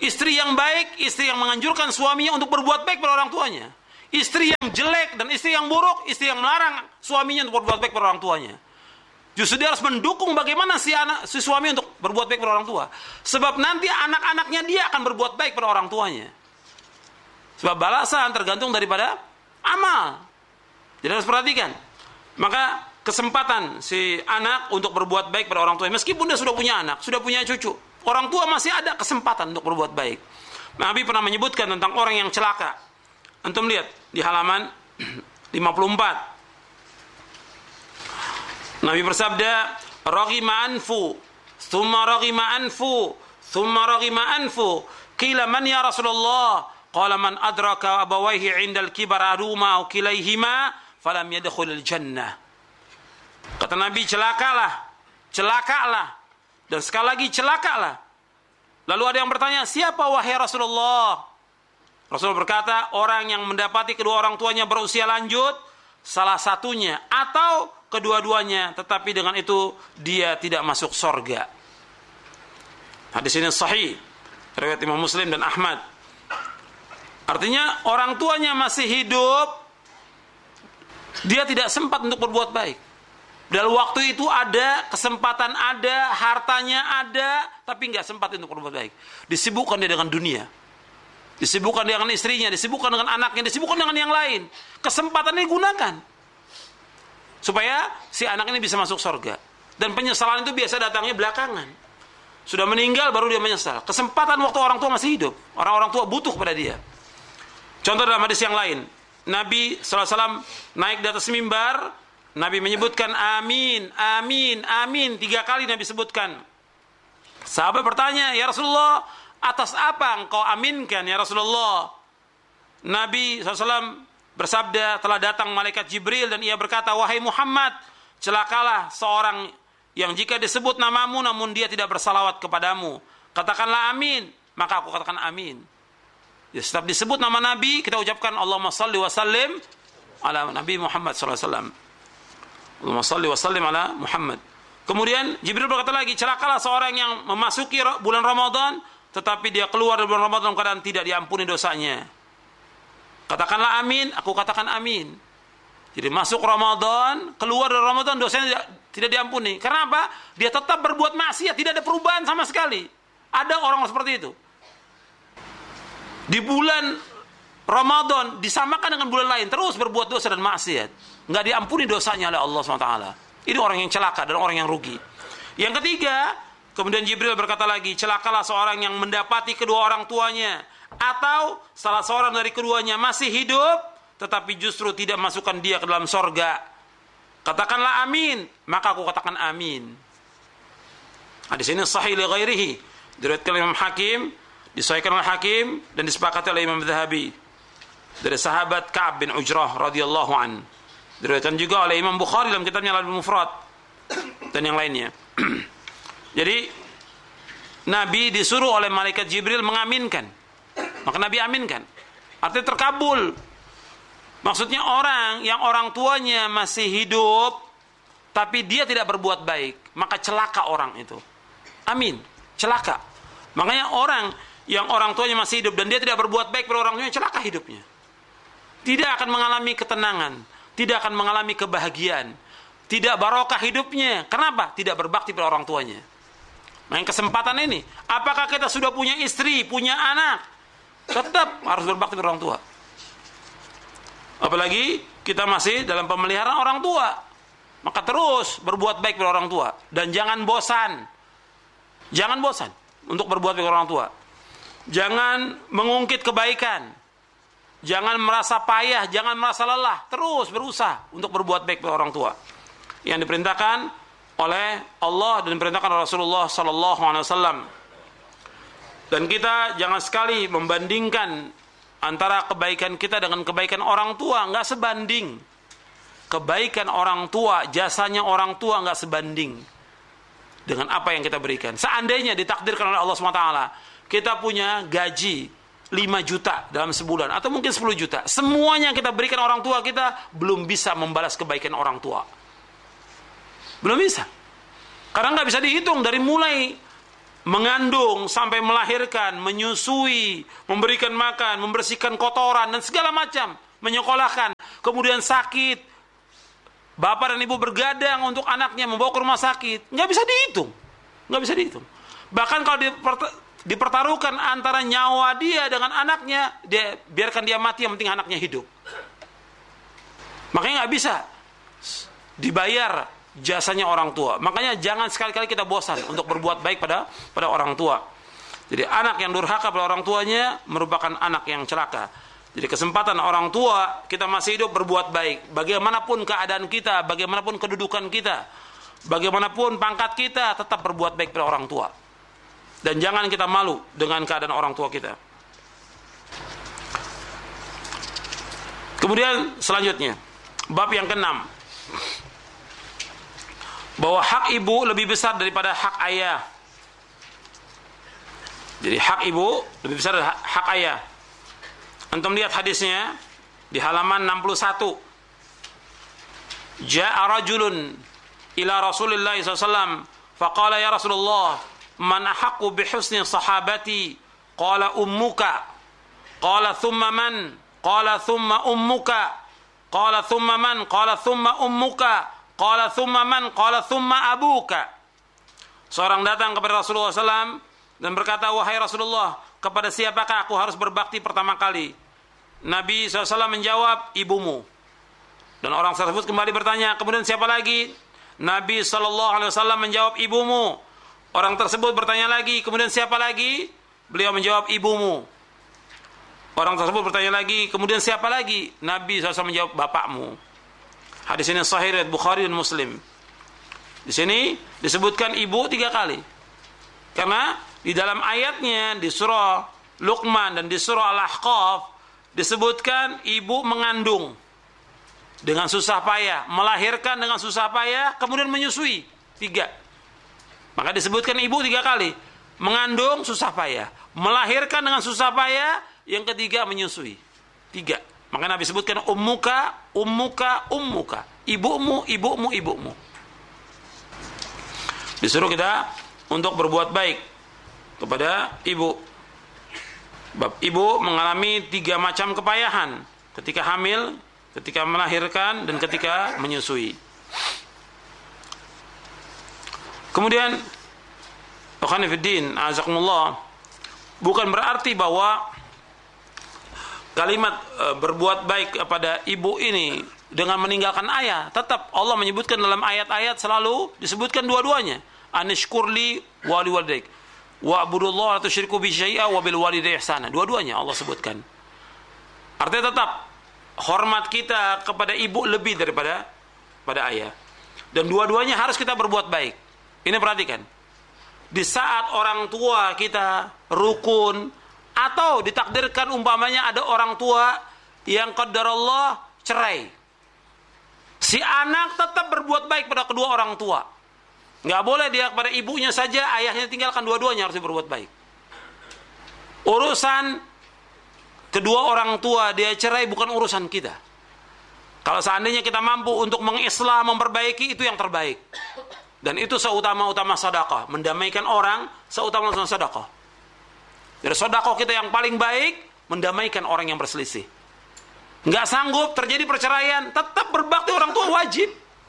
Istri yang baik, istri yang menganjurkan suaminya untuk berbuat baik pada orang tuanya. Istri yang jelek dan istri yang buruk, istri yang melarang suaminya untuk berbuat baik pada orang tuanya. Justru dia harus mendukung bagaimana si anak, si suami untuk berbuat baik pada orang tua. Sebab nanti anak-anaknya dia akan berbuat baik pada orang tuanya. Sebab balasan tergantung daripada amal. Jadi harus perhatikan. Maka kesempatan si anak untuk berbuat baik pada orang tuanya, meskipun dia sudah punya anak, sudah punya cucu, orang tua masih ada kesempatan untuk berbuat baik. Nabi pernah menyebutkan tentang orang yang celaka. Antum lihat di halaman lima puluh empat. Nabi bersabda, "Raghima anfu, thumma raghima anfu, thumma raghima anfu. Qila man ya Rasulullah? Qala man adraka abawayhi 'indal kibar aduma aw kilayhima falam yadkhulul jannah." Kata Nabi, celakalah, celakalah. Dan sekali lagi celakalah. Lalu ada yang bertanya, siapa wahai Rasulullah? Rasulullah berkata, orang yang mendapati kedua orang tuanya berusia lanjut, salah satunya atau kedua-duanya, tetapi dengan itu dia tidak masuk surga. Hadis ini sahih, riwayat Imam Muslim dan Ahmad. Artinya orang tuanya masih hidup, dia tidak sempat untuk berbuat baik. Dalam waktu itu ada, kesempatan ada, hartanya ada, tapi nggak sempat untuk berbuat baik. Disibukkan dia dengan dunia, disibukkan dia dengan istrinya, disibukkan dengan anaknya, disibukkan dengan yang lain. Kesempatan ini gunakan supaya si anak ini bisa masuk surga. Dan penyesalan itu biasa datangnya belakangan. Sudah meninggal baru dia menyesal. Kesempatan waktu orang tua masih hidup, orang-orang tua butuh pada dia. Contoh dalam hadis yang lain, Nabi shallallahu alaihi wasallam naik di atas mimbar. Nabi menyebutkan amin, amin, amin. Tiga kali Nabi sebutkan. Sahabat bertanya, ya Rasulullah, atas apa engkau aminkan ya Rasulullah? Nabi shallallahu alaihi wasallam bersabda, telah datang malaikat Jibril dan ia berkata, wahai Muhammad, celakalah seorang yang jika disebut namamu namun dia tidak bersalawat kepadamu. Katakanlah amin, maka aku katakan amin. Ya, setiap disebut nama Nabi, kita ucapkan Allahumma salli wa sallim ala Nabi Muhammad shallallahu alaihi wasallam. Allahumma salli wa sallim ala Muhammad. Kemudian Jibril berkata lagi, celakalah seorang yang memasuki bulan Ramadan tetapi dia keluar dari bulan Ramadan dalam keadaan tidak diampuni dosanya. Katakanlah amin, aku katakan amin. Jadi masuk Ramadan, keluar dari Ramadan dosanya tidak, tidak diampuni. Karena apa? Dia tetap berbuat maksiat, tidak ada perubahan sama sekali. Ada orang seperti itu. Di bulan Ramadan disamakan dengan bulan lain, terus berbuat dosa dan maksiat. Nggak diampuni dosanya oleh Allah subhanahu wa taala. Ini orang yang celaka dan orang yang rugi. Yang ketiga, kemudian Jibril berkata lagi, celakalah seorang yang mendapati kedua orang tuanya atau salah seorang dari keduanya masih hidup tetapi justru tidak masukkan dia ke dalam sorga. Katakanlah amin, maka aku katakan amin. Hadis ini sahih li ghairihi, diriwayatkan Imam Hakim, disahihkan oleh Hakim dan disepakati oleh Imam Dzahabi dari sahabat Ka'ab bin Ujrah radhiyallahu an. Diriwayatkan juga oleh Imam Bukhari dalam kitabnya Al-Adabul Mufrad dan yang lainnya. Jadi Nabi disuruh oleh malaikat Jibril mengaminkan, maka Nabi aminkan. Artinya terkabul. Maksudnya orang yang orang tuanya masih hidup tapi dia tidak berbuat baik, maka celaka orang itu. Amin, celaka. Makanya orang yang orang tuanya masih hidup dan dia tidak berbuat baik pada orang tuanya, celaka hidupnya. Tidak akan mengalami ketenangan, tidak akan mengalami kebahagiaan, tidak barokah hidupnya. Kenapa? Tidak berbakti pada orang tuanya. Nah, yang kesempatan ini, apakah kita sudah punya istri, punya anak, tetap harus berbakti pada orang tua. Apalagi kita masih dalam pemeliharaan orang tua, maka terus berbuat baik pada orang tua dan jangan bosan. Jangan bosan untuk berbuat baik pada orang tua. Jangan mengungkit kebaikan. Jangan merasa payah, jangan merasa lelah, terus berusaha untuk berbuat baik pada orang tua. Yang diperintahkan oleh Allah dan diperintahkan oleh Rasulullah sallallahu alaihi wasallam. Dan kita jangan sekali membandingkan antara kebaikan kita dengan kebaikan orang tua, enggak sebanding. Kebaikan orang tua, jasanya orang tua enggak sebanding dengan apa yang kita berikan. Seandainya ditakdirkan oleh Allah subhanahu wa taala, kita punya gaji lima juta dalam sebulan atau mungkin sepuluh juta, semuanya yang kita berikan orang tua kita belum bisa membalas kebaikan orang tua. Belum bisa. Karena nggak bisa dihitung dari mulai mengandung sampai melahirkan, menyusui, memberikan makan, membersihkan kotoran dan segala macam, menyekolahkan, kemudian sakit, bapak dan ibu bergadang untuk anaknya, membawa ke rumah sakit, nggak bisa dihitung, nggak bisa dihitung. Bahkan kalau dipertaruhkan antara nyawa dia dengan anaknya, dia biarkan dia mati, yang penting anaknya hidup. Makanya nggak bisa dibayar jasanya orang tua. Makanya jangan sekali-kali kita bosan untuk berbuat baik pada pada orang tua. Jadi anak yang durhaka pada orang tuanya merupakan anak yang celaka. Jadi kesempatan orang tua kita masih hidup berbuat baik. Bagaimanapun keadaan kita, bagaimanapun kedudukan kita, bagaimanapun pangkat kita, tetap berbuat baik pada orang tua. Dan jangan kita malu dengan keadaan orang tua kita. Kemudian selanjutnya, bab yang keenam, bahwa hak ibu lebih besar daripada hak ayah. Jadi hak ibu lebih besar dari hak ayah. Antum lihat hadisnya di halaman enam puluh satu. Ja'a rajulun ila Rasulillah sallallahu alaihi wasallam faqala ya Rasulullah man ahaqqu bihusni sahabati qala ummuka qala thumma man qala thumma ummuka qala thumma man qala thumma ummuka qala thumma man qala thumma abuka. Seorang datang kepada Rasulullah sallallahu alaihi wasallam dan berkata, wahai Rasulullah, kepada siapakah aku harus berbakti pertama kali? Nabi shallallahu alaihi wasallam menjawab, ibumu. Dan orang tersebut kembali bertanya, kemudian siapa lagi? Nabi shallallahu alaihi wasallam menjawab, ibumu. Orang tersebut bertanya lagi, kemudian siapa lagi? Beliau menjawab, ibumu. Orang tersebut bertanya lagi, kemudian siapa lagi? Nabi shallallahu alaihi wasallam menjawab, bapakmu. Hadis ini sahih riwayat Bukhari dan Muslim. Di sini disebutkan ibu tiga kali. Karena di dalam ayatnya di surah Luqman dan di surah Al-Ahqaf disebutkan ibu mengandung dengan susah payah, melahirkan dengan susah payah, kemudian menyusui. Tiga. Maka disebutkan ibu tiga kali. Mengandung susah payah, melahirkan dengan susah payah, yang ketiga menyusui. Tiga. Maka Nabi sebutkan ummuka, ummuka, ummuka. Ibumu, ibumu, ibumu. Disuruh kita untuk berbuat baik kepada ibu. Bab ibu mengalami tiga macam kepayahan ketika hamil, ketika melahirkan, dan ketika menyusui. Kemudian, akhwani fiddin, azakumullah, bukan berarti bahwa kalimat e, berbuat baik kepada ibu ini dengan meninggalkan ayah. Tetap Allah menyebutkan dalam ayat-ayat selalu disebutkan dua-duanya. Anishkurli wali walidaik wa'budullaha la tusyriku bihi syai'a wa bil walidayni ihsana. Dua-duanya Allah sebutkan. Artinya tetap hormat kita kepada ibu lebih daripada pada ayah. Dan dua-duanya harus kita berbuat baik. Ini perhatikan. Di saat orang tua kita rukun, atau ditakdirkan umpamanya ada orang tua yang qadarullah cerai, si anak tetap berbuat baik pada kedua orang tua. Nggak boleh dia kepada ibunya saja, ayahnya tinggalkan, dua-duanya harus berbuat baik. Urusan kedua orang tua dia cerai bukan urusan kita. Kalau seandainya kita mampu untuk mengislah, memperbaiki, itu yang terbaik. Dan itu seutama-utama sedekah, mendamaikan orang seutama-utama sedekah. Dari sedekah kita yang paling baik mendamaikan orang yang berselisih. Nggak sanggup terjadi perceraian, tetap berbakti orang tua wajib.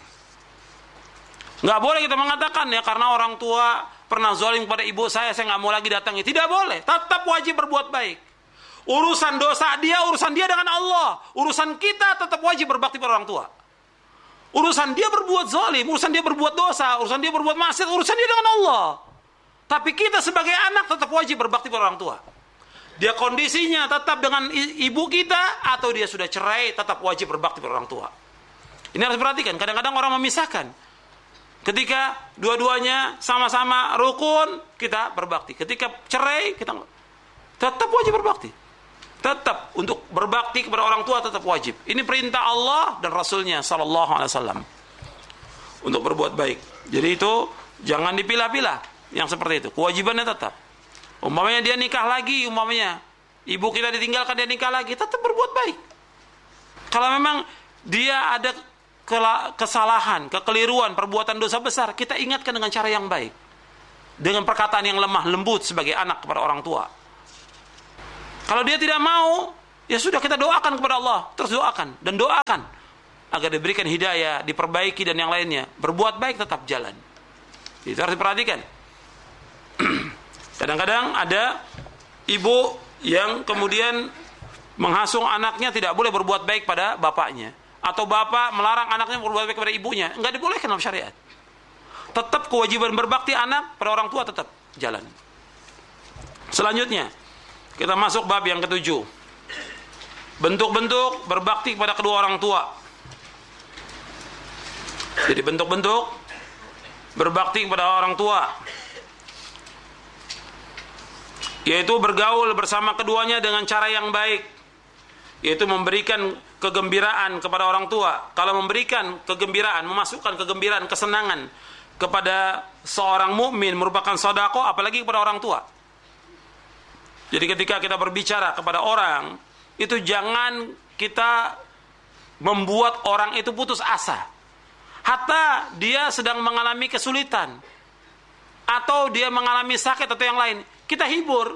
Nggak boleh kita mengatakan ya karena orang tua pernah zalim kepada ibu saya, saya nggak mau lagi datangi. Tidak boleh, tetap wajib berbuat baik. Urusan dosa dia, urusan dia dengan Allah. Urusan kita tetap wajib berbakti pada orang tua. Urusan dia berbuat zalim, urusan dia berbuat dosa, urusan dia berbuat maksiat, urusan dia dengan Allah. Tapi kita sebagai anak tetap wajib berbakti pada orang tua. Dia kondisinya tetap dengan ibu kita atau dia sudah cerai, tetap wajib berbakti pada orang tua. Ini harus diperhatikan. Kadang-kadang orang memisahkan. Ketika dua-duanya sama-sama rukun, kita berbakti. Ketika cerai, kita tetap wajib berbakti. Tetap untuk berbakti kepada orang tua tetap wajib. Ini perintah Allah dan Rasulnya sallallahu alaihi wasallam untuk berbuat baik. Jadi itu jangan dipilah-pilah yang seperti itu. Kewajibannya tetap. Umpamanya dia nikah lagi, umpamanya ibu kita ditinggalkan, dia nikah lagi, tetap berbuat baik. Kalau memang dia ada kesalahan, kekeliruan, perbuatan dosa besar, kita ingatkan dengan cara yang baik. dengan perkataan yang lemah lembut sebagai anak kepada orang tua. Kalau dia tidak mau, ya sudah, kita doakan kepada Allah, terus doakan dan doakan agar diberikan hidayah, diperbaiki dan yang lainnya. Berbuat baik tetap jalan. Itu harus diperhatikan. Kadang-kadang ada ibu yang kemudian menghasung anaknya tidak boleh berbuat baik pada bapaknya, atau bapak melarang anaknya berbuat baik kepada ibunya. Enggak dibolehkan dalam syariat. Tetap kewajiban berbakti anak pada orang tua tetap jalan. Selanjutnya kita masuk bab yang ketujuh. Bentuk-bentuk berbakti kepada kedua orang tua. Jadi bentuk-bentuk berbakti kepada orang tua, yaitu bergaul bersama keduanya dengan cara yang baik, yaitu memberikan kegembiraan kepada orang tua. Kalau memberikan kegembiraan, memasukkan kegembiraan, kesenangan kepada seorang mukmin merupakan sedekah, apalagi kepada orang tua. Jadi ketika kita berbicara kepada orang, itu jangan kita membuat orang itu putus asa. Hatta dia sedang mengalami kesulitan, atau dia mengalami sakit atau yang lain, kita hibur.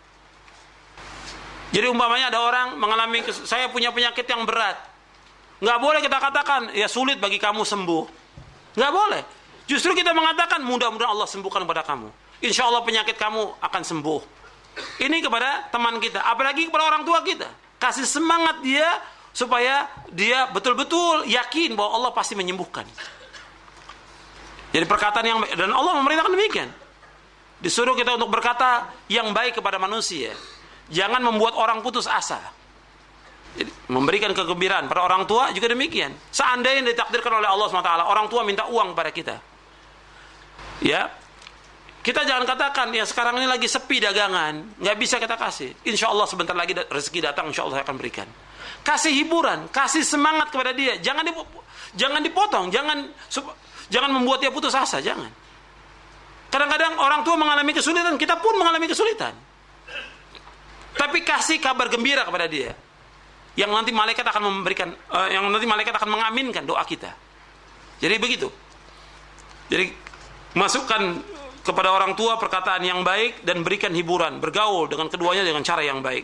Jadi umpamanya ada orang mengalami, saya punya penyakit yang berat, nggak boleh kita katakan, ya sulit bagi kamu sembuh. Nggak boleh. Justru kita mengatakan, mudah-mudahan Allah sembuhkan kepada kamu. Insya Allah penyakit kamu akan sembuh. Ini kepada teman kita, apalagi kepada orang tua kita. Kasih semangat dia supaya dia betul-betul yakin bahwa Allah pasti menyembuhkan. Jadi perkataan yang, dan Allah memerintahkan demikian. Disuruh kita untuk berkata yang baik kepada manusia. Jangan membuat orang putus asa. Jadi, memberikan kegembiraan pada orang tua juga demikian. Seandainya ditakdirkan oleh Allah subhanahu wa taala, orang tua minta uang pada kita, ya, kita jangan katakan, ya sekarang ini lagi sepi dagangan, nggak bisa kita kasih. Insya Allah sebentar lagi rezeki datang, insya Allah saya akan berikan. Kasih hiburan, kasih semangat kepada dia. Jangan dip, jangan dipotong, jangan jangan membuat dia putus asa, jangan. Kadang-kadang orang tua mengalami kesulitan, kita pun mengalami kesulitan. Tapi kasih kabar gembira kepada dia, yang nanti malaikat akan memberikan, uh, yang nanti malaikat akan mengaminkan doa kita. Jadi begitu. Jadi masukkan kepada orang tua perkataan yang baik dan berikan hiburan, bergaul dengan keduanya dengan cara yang baik.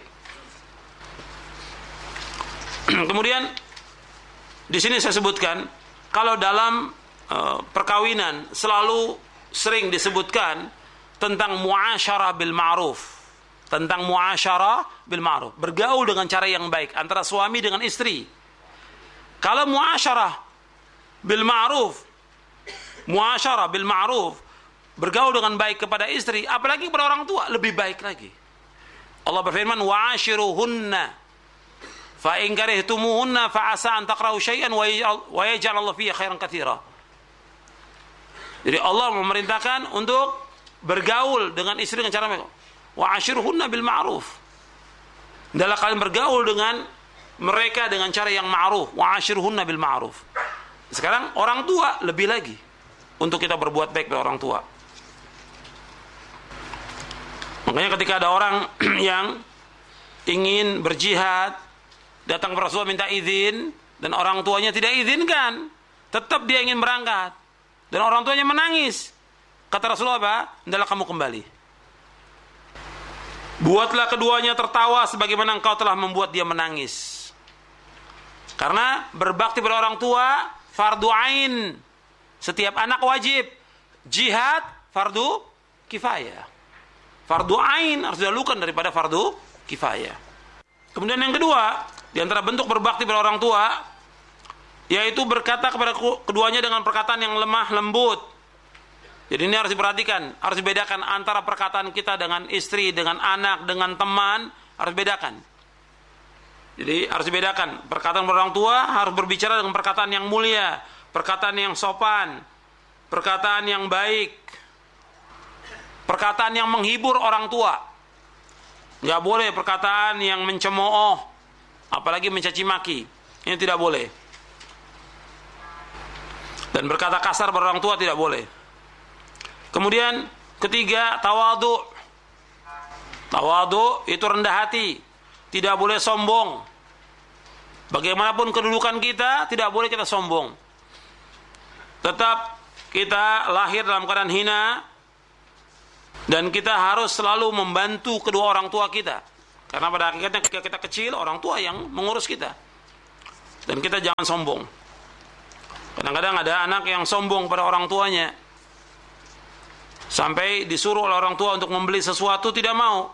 Kemudian di sini saya sebutkan, kalau dalam uh, perkawinan selalu sering disebutkan tentang muasyarah bil ma'ruf, tentang muasyarah bil ma'ruf, bergaul dengan cara yang baik antara suami dengan istri. Kalau muasyarah bil ma'ruf, muasyarah bil ma'ruf, bergaul dengan baik kepada istri, apalagi kepada orang tua, lebih baik lagi. Allah berfirman, wa'ashiruhunna fa in karihtumuhunna fa asa an takrahu syai'an wa yaj'al Allah fihi khairan katsira. Jadi Allah memerintahkan untuk bergaul dengan istri dengan cara baik. Wa'ashiruhunna bil ma'ruf. Adalah kalian bergaul dengan mereka dengan cara yang ma'ruf. Wa'ashiruhunna bil ma'ruf. Sekarang orang tua lebih lagi untuk kita berbuat baik kepada orang tua. Makanya ketika ada orang yang ingin berjihad, datang ke Rasulullah minta izin, dan orang tuanya tidak izinkan, tetap dia ingin berangkat, dan orang tuanya menangis. Kata Rasulullah apa? Hendaklah kamu kembali. Buatlah keduanya tertawa sebagaimana engkau telah membuat dia menangis. Karena berbakti pada orang tua fardu ain. Setiap anak wajib. Jihad fardu kifayah. Fardu ain harus dilakukan daripada fardu kifayah. Kemudian yang kedua, di antara bentuk berbakti pada orang tua, yaitu berkata kepada keduanya dengan perkataan yang lemah lembut. Jadi ini harus diperhatikan, harus dibedakan antara perkataan kita dengan istri, dengan anak, dengan teman, harus bedakan. Jadi harus dibedakan, perkataan orang tua harus berbicara dengan perkataan yang mulia, perkataan yang sopan, perkataan yang baik, perkataan yang menghibur orang tua. Nggak boleh perkataan yang mencemooh, apalagi mencaci maki. Ini tidak boleh. Dan berkata kasar pada orang tua tidak boleh. Kemudian ketiga, tawadhu. Tawadhu itu rendah hati, tidak boleh sombong. Bagaimanapun kedudukan kita, tidak boleh kita sombong. Tetap kita lahir dalam keadaan hina, Dan kita harus selalu membantu kedua orang tua kita. Karena pada hakikatnya ketika kita kecil, orang tua yang mengurus kita. Dan kita jangan sombong. Kadang-kadang ada anak yang sombong pada orang tuanya. Sampai disuruh oleh orang tua untuk membeli sesuatu, tidak mau.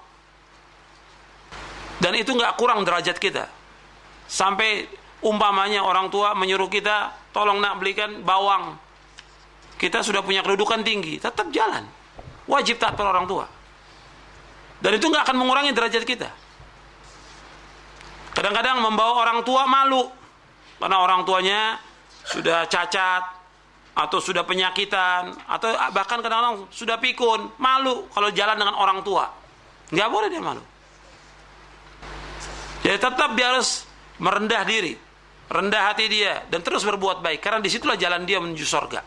Dan itu nggak kurang derajat kita. Sampai umpamanya orang tua menyuruh kita, tolong nak belikan bawang. Kita sudah punya kedudukan tinggi, tetap jalan. Wajib taat pada orang tua. Dan itu nggak akan mengurangi derajat kita. Kadang-kadang membawa orang tua malu. Karena orang tuanya sudah cacat, atau sudah penyakitan, atau bahkan kadang-kadang sudah pikun. Malu kalau jalan dengan orang tua. Nggak boleh dia malu. Jadi tetap dia harus merendah diri, rendah hati dia, dan terus berbuat baik. Karena disitulah jalan dia menuju surga.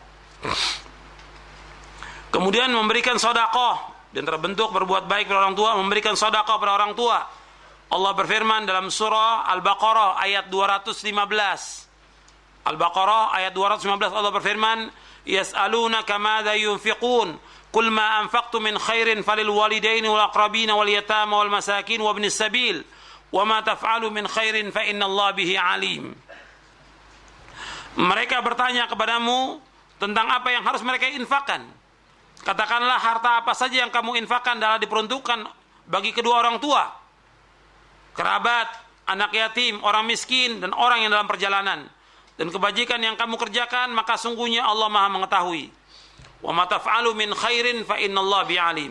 Kemudian memberikan sedekah, dan terbentuk berbuat baik pada orang tua, memberikan sedekah pada orang tua. Allah berfirman dalam surah Al-Baqarah ayat dua ratus lima belas. Al-Baqarah ayat dua ratus lima belas, Allah berfirman, "Yas'alunaka madza yunfiqun, qul ma anfaqtum min khairin falil walidaini wal aqrabin wal yatama wal masakin wa ibnis sabil, wa ma taf'alu min khairin fa innallaha bihi alim." Mereka bertanya kepadamu tentang apa yang harus mereka infakkan. Katakanlah harta apa saja yang kamu infakkan adalah diperuntukkan bagi kedua orang tua, kerabat, anak yatim, orang miskin, dan orang yang dalam perjalanan. Dan kebajikan yang kamu kerjakan, maka sungguhnya Allah Maha mengetahui. Wa ma taf'alu min khairin fa innallaha bi'alim.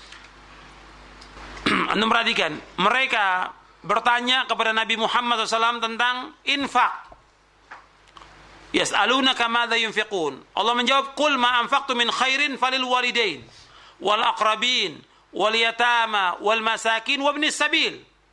Anda perhatikan, mereka bertanya kepada Nabi Muhammad shallallahu alaihi wasallam tentang infak. Yas'alunaka madza yunfiqun. Allah menjawab, "Qul ma anfaqtu min khairin falil walidain wal aqrabin wal yatama wal masakin wa ibnis sabil.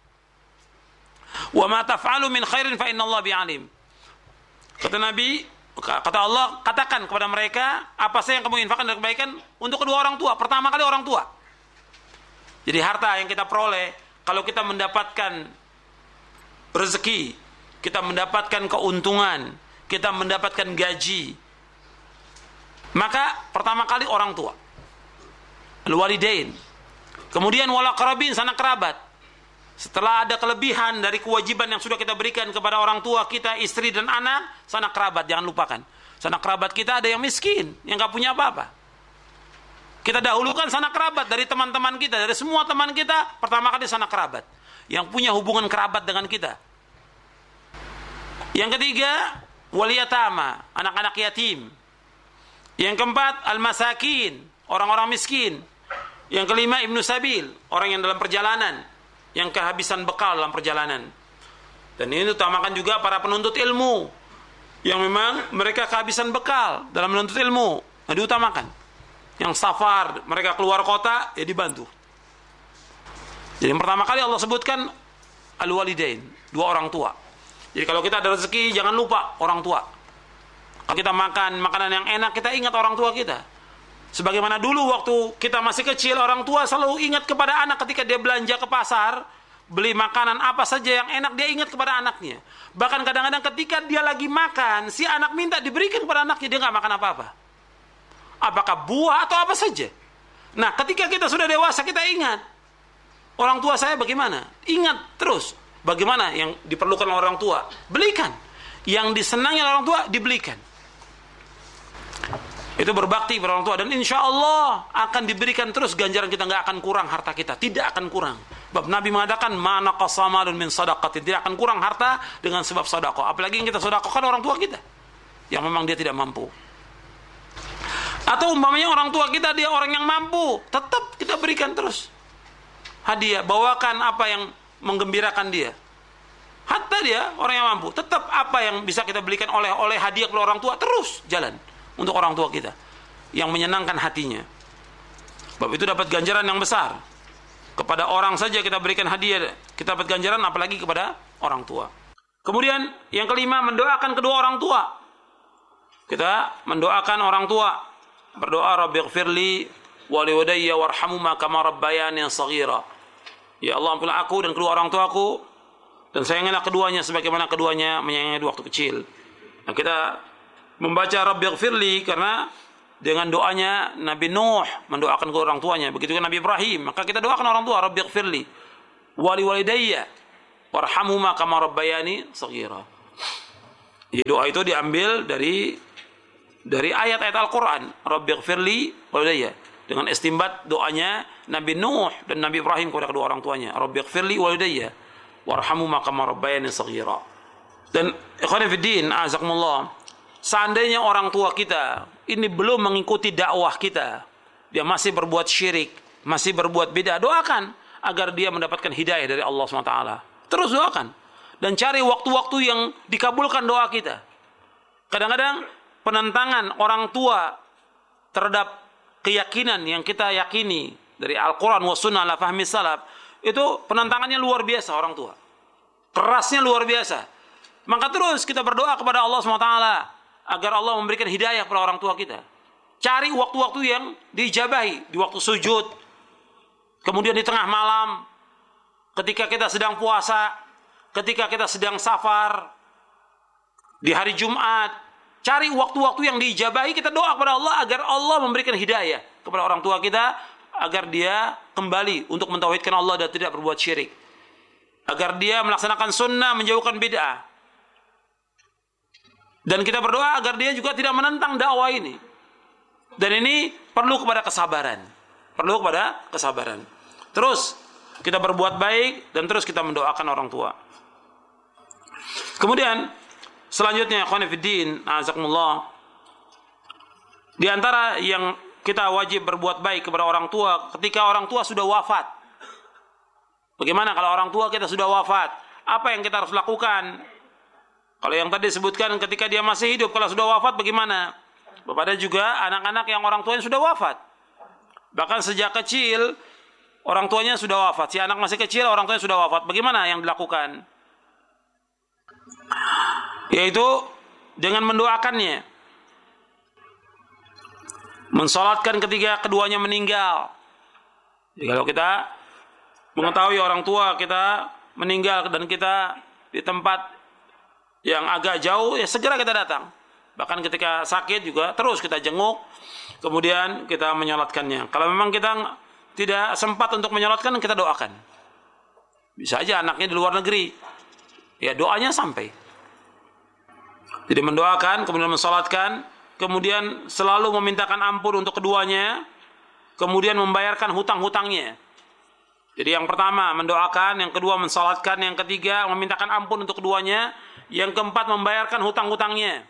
Wa ma taf'alu min khairin fa innallaha bi'alim." Kata Nabi, kata Allah, katakan kepada mereka apa saja yang kamu infakkan dari kebaikan untuk kedua orang tua. Pertama kali orang tua. Jadi harta yang kita peroleh, kalau kita mendapatkan rezeki, kita mendapatkan keuntungan, kita mendapatkan gaji, maka pertama kali orang tua, al-walidain. Kemudian wal aqrabin, sanak kerabat. Setelah ada kelebihan dari kewajiban yang sudah kita berikan kepada orang tua kita, istri dan anak, sanak kerabat, jangan lupakan. Sanak kerabat kita ada yang miskin, yang gak punya apa-apa. Kita dahulukan sanak kerabat dari teman-teman kita, dari semua teman kita, pertama kali sanak kerabat, yang punya hubungan kerabat dengan kita. Yang ketiga, wal yatama, anak-anak yatim. Yang keempat, al-masakin, orang-orang miskin. Yang kelima, ibnu sabil, orang yang dalam perjalanan, yang kehabisan bekal dalam perjalanan. Dan ini utamakan juga para penuntut ilmu, yang memang mereka kehabisan bekal dalam menuntut ilmu. Nah, diutamakan. Yang safar, mereka keluar kota, ya dibantu. Jadi yang pertama kali Allah sebutkan al-walidain, dua orang tua. Jadi kalau kita ada rezeki, jangan lupa orang tua. Kalau kita makan makanan yang enak, kita ingat orang tua kita. Sebagaimana dulu waktu kita masih kecil, orang tua selalu ingat kepada anak ketika dia belanja ke pasar, beli makanan apa saja yang enak, dia ingat kepada anaknya. Bahkan kadang-kadang ketika dia lagi makan, si anak minta diberikan kepada anaknya, dia nggak makan apa-apa. Apakah buah atau apa saja. Nah, ketika kita sudah dewasa, kita ingat orang tua saya bagaimana. Ingat terus bagaimana yang diperlukan oleh orang tua, belikan. Yang disenangi oleh orang tua, dibelikan. Itu berbakti pada orang tua, dan insya Allah akan diberikan terus ganjaran kita, nggak akan kurang harta kita, tidak akan kurang. Sebab Nabi mengatakan, "Ma naqasa malun min shadaqatin", tidak akan kurang harta dengan sebab sedekah. Apalagi yang kita sedekahkan orang tua kita yang memang dia tidak mampu. Atau umpamanya orang tua kita dia orang yang mampu, tetap kita berikan terus hadiah, bawakan apa yang menggembirakan dia. Hatta dia orang yang mampu, tetap apa yang bisa kita belikan oleh-oleh hadiah kepada orang tua, terus jalan untuk orang tua kita yang menyenangkan hatinya. Sebab itu dapat ganjaran yang besar. Kepada orang saja kita berikan hadiah, kita dapat ganjaran, apalagi kepada orang tua. Kemudian yang kelima, mendoakan kedua orang tua. Kita mendoakan orang tua, berdoa, "Rabbighfirli wa liwalidayya warhamhuma kama rabbayani shaghira." Ya Allah, ampunilah aku dan kedua orang tuaku, dan sayangilah keduanya sebagaimana keduanya menyayangi waktu kecil. Nah, kita membaca Rabbighfirli karena dengan doanya Nabi Nuh mendoakan ke orang tuanya, begitu juga Nabi Ibrahim, maka kita doakan orang tua, Rabbighfirli wali walidayya warhamhuma kama rabbayani shaghira. Ya, doa itu diambil dari dari ayat-ayat Al-Qur'an, Rabbighfirli walidayya, dengan istimbat doanya Nabi Nuh dan Nabi Ibrahim kepada kedua orang tuanya, Rabbighfirli walidayya warhamhuma kama rabbayani shaghira. Dan ikhwan fillah, azakumullah, seandainya orang tua kita ini belum mengikuti dakwah kita, dia masih berbuat syirik, masih berbuat bid'ah, doakan agar dia mendapatkan hidayah dari Allah subhanahu wa taala. Terus doakan. Dan cari waktu-waktu yang dikabulkan doa kita. Kadang-kadang penentangan orang tua terhadap keyakinan yang kita yakini dari Al-Quran wa sunnah ala fahmi salaf, itu penentangannya luar biasa orang tua. Kerasnya luar biasa. Maka terus kita berdoa kepada Allah subhanahu wa taala agar Allah memberikan hidayah kepada orang tua kita. Cari waktu-waktu yang diijabahi, di waktu sujud, kemudian di tengah malam, ketika kita sedang puasa, ketika kita sedang safar, di hari Jumat. Cari waktu-waktu yang diijabahi, kita doa kepada Allah agar Allah memberikan hidayah kepada orang tua kita, agar dia kembali untuk mentauhidkan Allah dan tidak berbuat syirik, agar dia melaksanakan sunnah, menjauhkan bid'ah. Dan kita berdoa agar dia juga tidak menentang dakwah ini. Dan ini perlu kepada kesabaran. Perlu kepada kesabaran. Terus kita berbuat baik dan terus kita mendoakan orang tua. Kemudian selanjutnya, ikhwan fillah, azakumullah, di antara yang kita wajib berbuat baik kepada orang tua ketika orang tua sudah wafat. Bagaimana kalau orang tua kita sudah wafat? Apa yang kita harus lakukan? Kalau yang tadi disebutkan ketika dia masih hidup, kalau sudah wafat bagaimana? Ada juga anak-anak yang orang tuanya sudah wafat. Bahkan sejak kecil orang tuanya sudah wafat. Si anak masih kecil, orang tuanya sudah wafat. Bagaimana yang dilakukan? Yaitu dengan mendoakannya, mensalatkan ketika keduanya meninggal. Jadi kalau kita mengetahui orang tua kita meninggal dan kita di tempat yang agak jauh, ya segera kita datang. Bahkan ketika sakit juga terus kita jenguk, kemudian kita menyolatkannya. Kalau memang kita tidak sempat untuk menyolatkan, kita doakan. Bisa aja anaknya di luar negeri, ya doanya sampai. Jadi mendoakan, kemudian mensolatkan, kemudian selalu memintakan ampun untuk keduanya, kemudian membayarkan hutang-hutangnya. Jadi yang pertama mendoakan, yang kedua mensolatkan, yang ketiga memintakan ampun untuk keduanya, yang keempat membayarkan hutang-hutangnya.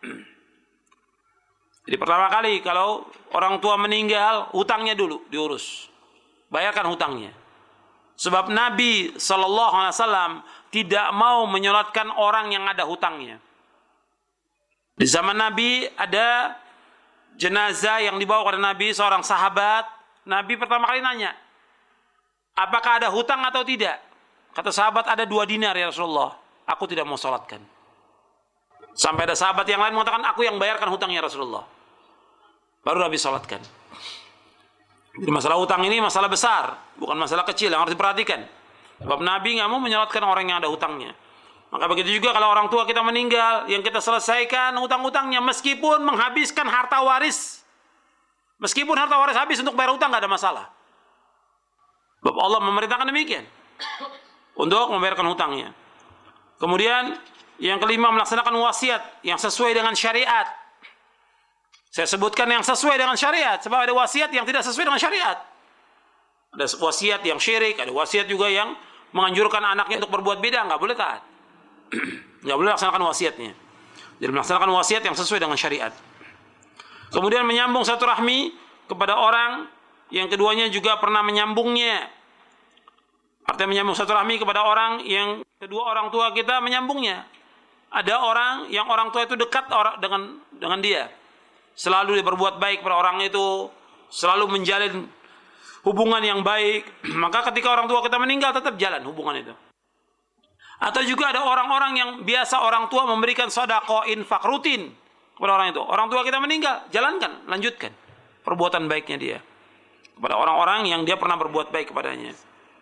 Jadi pertama kali kalau orang tua meninggal, hutangnya dulu diurus, bayarkan hutangnya. Sebab Nabi Shallallahu Alaihi Wasallam tidak mau menyolatkan orang yang ada hutangnya. Di zaman Nabi ada jenazah yang dibawa kepada Nabi, seorang sahabat. Nabi pertama kali nanya, apakah ada hutang atau tidak? Kata sahabat, ada dua dinar ya Rasulullah. Aku tidak mau sholatkan. Sampai ada sahabat yang lain mengatakan, aku yang bayarkan hutangnya Rasulullah. Baru Nabi sholatkan. Jadi masalah hutang ini masalah besar, bukan masalah kecil yang harus diperhatikan. Sebab Nabi nggak mau menyolatkan orang yang ada hutangnya. Maka begitu juga kalau orang tua kita meninggal, yang kita selesaikan hutang-hutangnya, meskipun menghabiskan harta waris. Meskipun harta waris habis untuk bayar hutang, nggak ada masalah. Sebab Allah memerintahkan demikian, untuk membayarkan hutangnya. Kemudian yang kelima, melaksanakan wasiat yang sesuai dengan syariat. Saya sebutkan yang sesuai dengan syariat, sebab ada wasiat yang tidak sesuai dengan syariat. Ada wasiat yang syirik, ada wasiat juga yang menganjurkan anaknya untuk berbuat bid'ah, nggak boleh taat. Nggak boleh laksanakan wasiatnya. Jadi melaksanakan wasiat yang sesuai dengan syariat. Kemudian menyambung satu rahmi kepada orang yang keduanya juga pernah menyambungnya. Artinya menyambung satu rahmi kepada orang yang kedua orang tua kita menyambungnya. Ada orang yang orang tua itu dekat dengan dengan dia, selalu dia berbuat baik pada orang itu, selalu menjalin hubungan yang baik. Maka ketika orang tua kita meninggal, tetap jalan hubungan itu. Atau juga ada orang-orang yang biasa orang tua memberikan sedekah, infak rutin kepada orang itu. Orang tua kita meninggal, jalankan, lanjutkan perbuatan baiknya dia kepada orang-orang yang dia pernah berbuat baik kepadanya.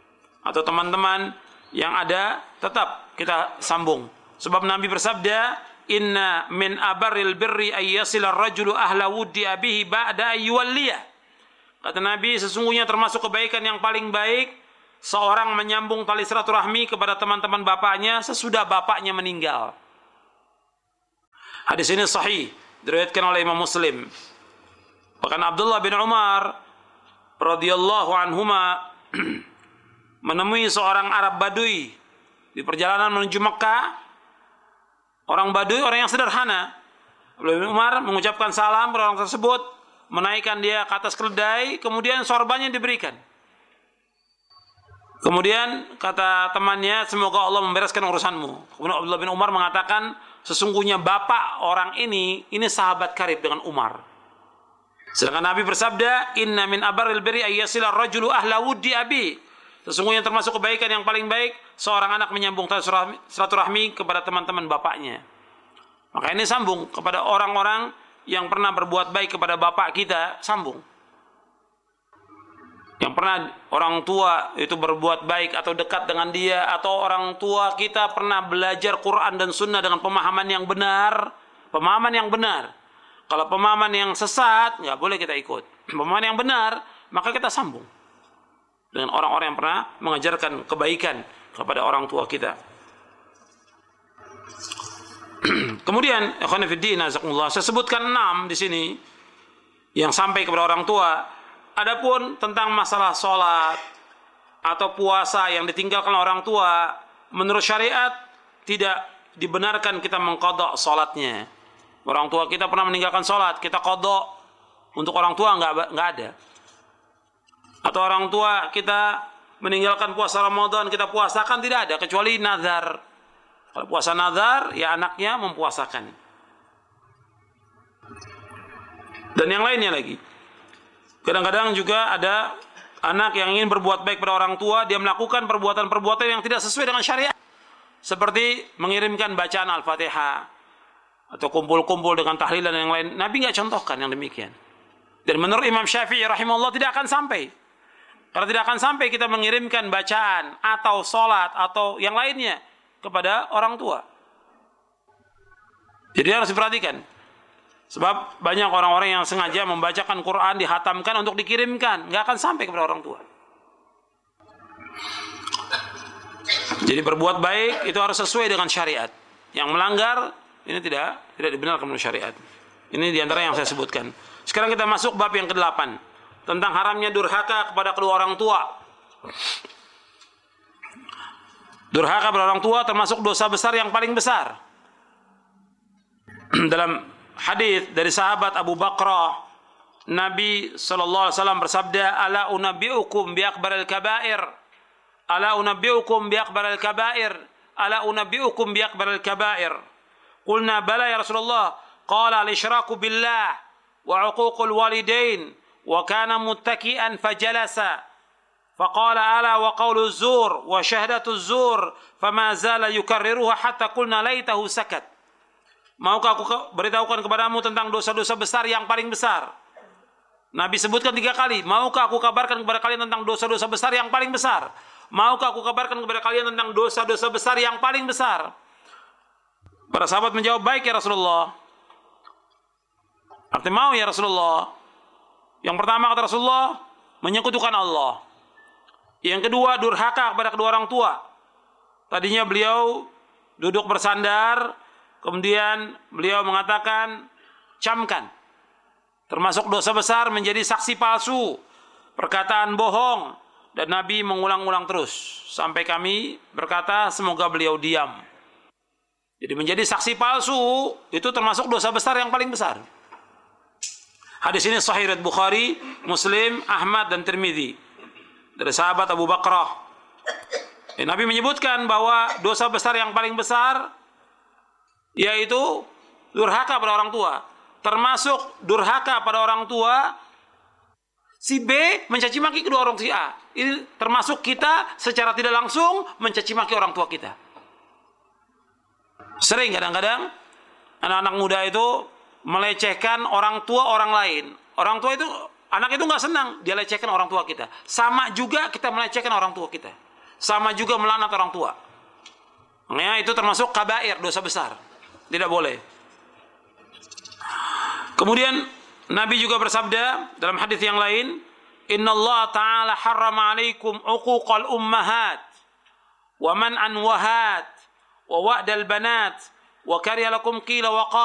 Atau teman-teman yang ada, tetap kita sambung. Sebab Nabi bersabda, inna min abarril birri ayyasila ar-rajulu ahla wuddi abihi ba'da ayyuwalliyah. Kata Nabi, sesungguhnya termasuk kebaikan yang paling baik seorang menyambung tali silaturahmi kepada teman-teman bapaknya sesudah bapaknya meninggal. Hadis ini sahih, diriwayatkan oleh Imam Muslim. Bahkan Abdullah bin Umar radhiyallahu anhuma menemui seorang Arab Badui di perjalanan menuju Mekah. Orang Badui, orang yang sederhana. Abdullah bin Umar mengucapkan salam kepada orang tersebut, menaikkan dia ke atas keledai, kemudian sorbannya diberikan. Kemudian kata temannya, semoga Allah membereskan urusanmu. Kemudian Abdullah bin Umar mengatakan, sesungguhnya bapak orang ini, ini sahabat karib dengan Umar. Sedangkan Nabi bersabda, inna min abarril birri ayyasila ar-rajulu ahla wuddi abi. Sesungguhnya termasuk kebaikan yang paling baik seorang anak menyambung tali silaturahmi kepada teman-teman bapaknya. Maka ini sambung kepada orang-orang yang pernah berbuat baik kepada bapak kita, sambung. Yang pernah orang tua itu berbuat baik atau dekat dengan dia, atau orang tua kita pernah belajar Quran dan Sunnah dengan pemahaman yang benar, pemahaman yang benar. Kalau pemahaman yang sesat, nggak boleh kita ikut. Pemahaman yang benar, maka kita sambung dengan orang-orang yang pernah mengajarkan kebaikan kepada orang tua kita. Kemudian, ikhwan fillah, jazakumullah, saya sebutkan enam di sini yang sampai kepada orang tua. Adapun tentang masalah sholat atau puasa yang ditinggalkan orang tua, menurut syariat tidak dibenarkan kita mengqadha sholatnya. Orang tua kita pernah meninggalkan sholat, kita qadha untuk orang tua nggak nggak ada. Atau orang tua kita meninggalkan puasa Ramadan, kita puasakan, tidak ada, kecuali nazar. Kalau puasa nazar, ya anaknya mempuasakan. Dan yang lainnya lagi. Kadang-kadang juga ada anak yang ingin berbuat baik pada orang tua, dia melakukan perbuatan-perbuatan yang tidak sesuai dengan syariat. Seperti mengirimkan bacaan Al-Fatihah, atau kumpul-kumpul dengan tahlilan yang lain. Nabi nggak contohkan yang demikian. Dan menurut Imam Syafi'i rahimahullah tidak akan sampai. Karena tidak akan sampai kita mengirimkan bacaan atau sholat atau yang lainnya kepada orang tua. Jadi harus diperhatikan. Sebab banyak orang-orang yang sengaja membacakan Quran, dihatamkan untuk dikirimkan, nggak akan sampai kepada orang tua. Jadi berbuat baik itu harus sesuai dengan syariat. Yang melanggar ini tidak tidak dibenarkan menurut syariat. Ini diantara yang saya sebutkan. Sekarang kita masuk bab yang kedelapan, tentang haramnya durhaka kepada kedua orang tua. Durhaka kepada orang tua termasuk dosa besar yang paling besar. Dalam hadis dari sahabat Abu Bakrah, Nabi sallallahu alaihi wasallam bersabda, "Ala unabbiukum bi akbaril kaba'ir? Ala unabbiukum bi akbaril kaba'ir? Ala unabbiukum bi akbaril kaba'ir?" Qulna bala ya Rasulullah. Qala al-isyraku billah wa 'uququl walidain wa kana muttaki'an fajalasa. Faqala ala wa qawlu zur wa syahadatu zur fama zala yukarriruha hatta qulna laitahu sakat. Maukah aku beritahukan kepadamu tentang dosa-dosa besar yang paling besar? Nabi sebutkan tiga kali. Maukah aku kabarkan kepada kalian tentang dosa-dosa besar yang paling besar? Maukah aku kabarkan kepada kalian tentang dosa-dosa besar yang paling besar? Para sahabat menjawab, baik ya Rasulullah. Artinya mau ya Rasulullah. Yang pertama kata Rasulullah, menyekutukan Allah. Yang kedua, durhaka kepada kedua orang tua. Tadinya beliau duduk bersandar, kemudian beliau mengatakan, camkan. Termasuk dosa besar menjadi saksi palsu, perkataan bohong. Dan Nabi mengulang-ulang terus. Sampai kami berkata, semoga beliau diam. Jadi menjadi saksi palsu, itu termasuk dosa besar yang paling besar. Hadis ini sahih riwayat Bukhari, Muslim, Ahmad, dan Tirmidzi. Dari sahabat Abu Bakrah. Ya, Nabi menyebutkan bahwa dosa besar yang paling besar yaitu durhaka pada orang tua. Termasuk durhaka pada orang tua, si B mencaci maki kedua orang si A. Ini termasuk kita secara tidak langsung mencaci maki orang tua kita. Sering kadang-kadang anak-anak muda itu melecehkan orang tua orang lain. Orang tua itu, anak itu nggak senang dia lecehkan orang tua kita. Sama juga kita melecehkan orang tua kita. Sama juga melaknat orang tua. Makanya itu termasuk kabair, dosa besar. tidak boleh. Kemudian Nabi juga bersabda dalam hadis yang lain, Inna Allah Ta'ala harrama alaikum uquqal ummahat wa man anwahat wa wa'dal banat wa kariya lakum qila wa qala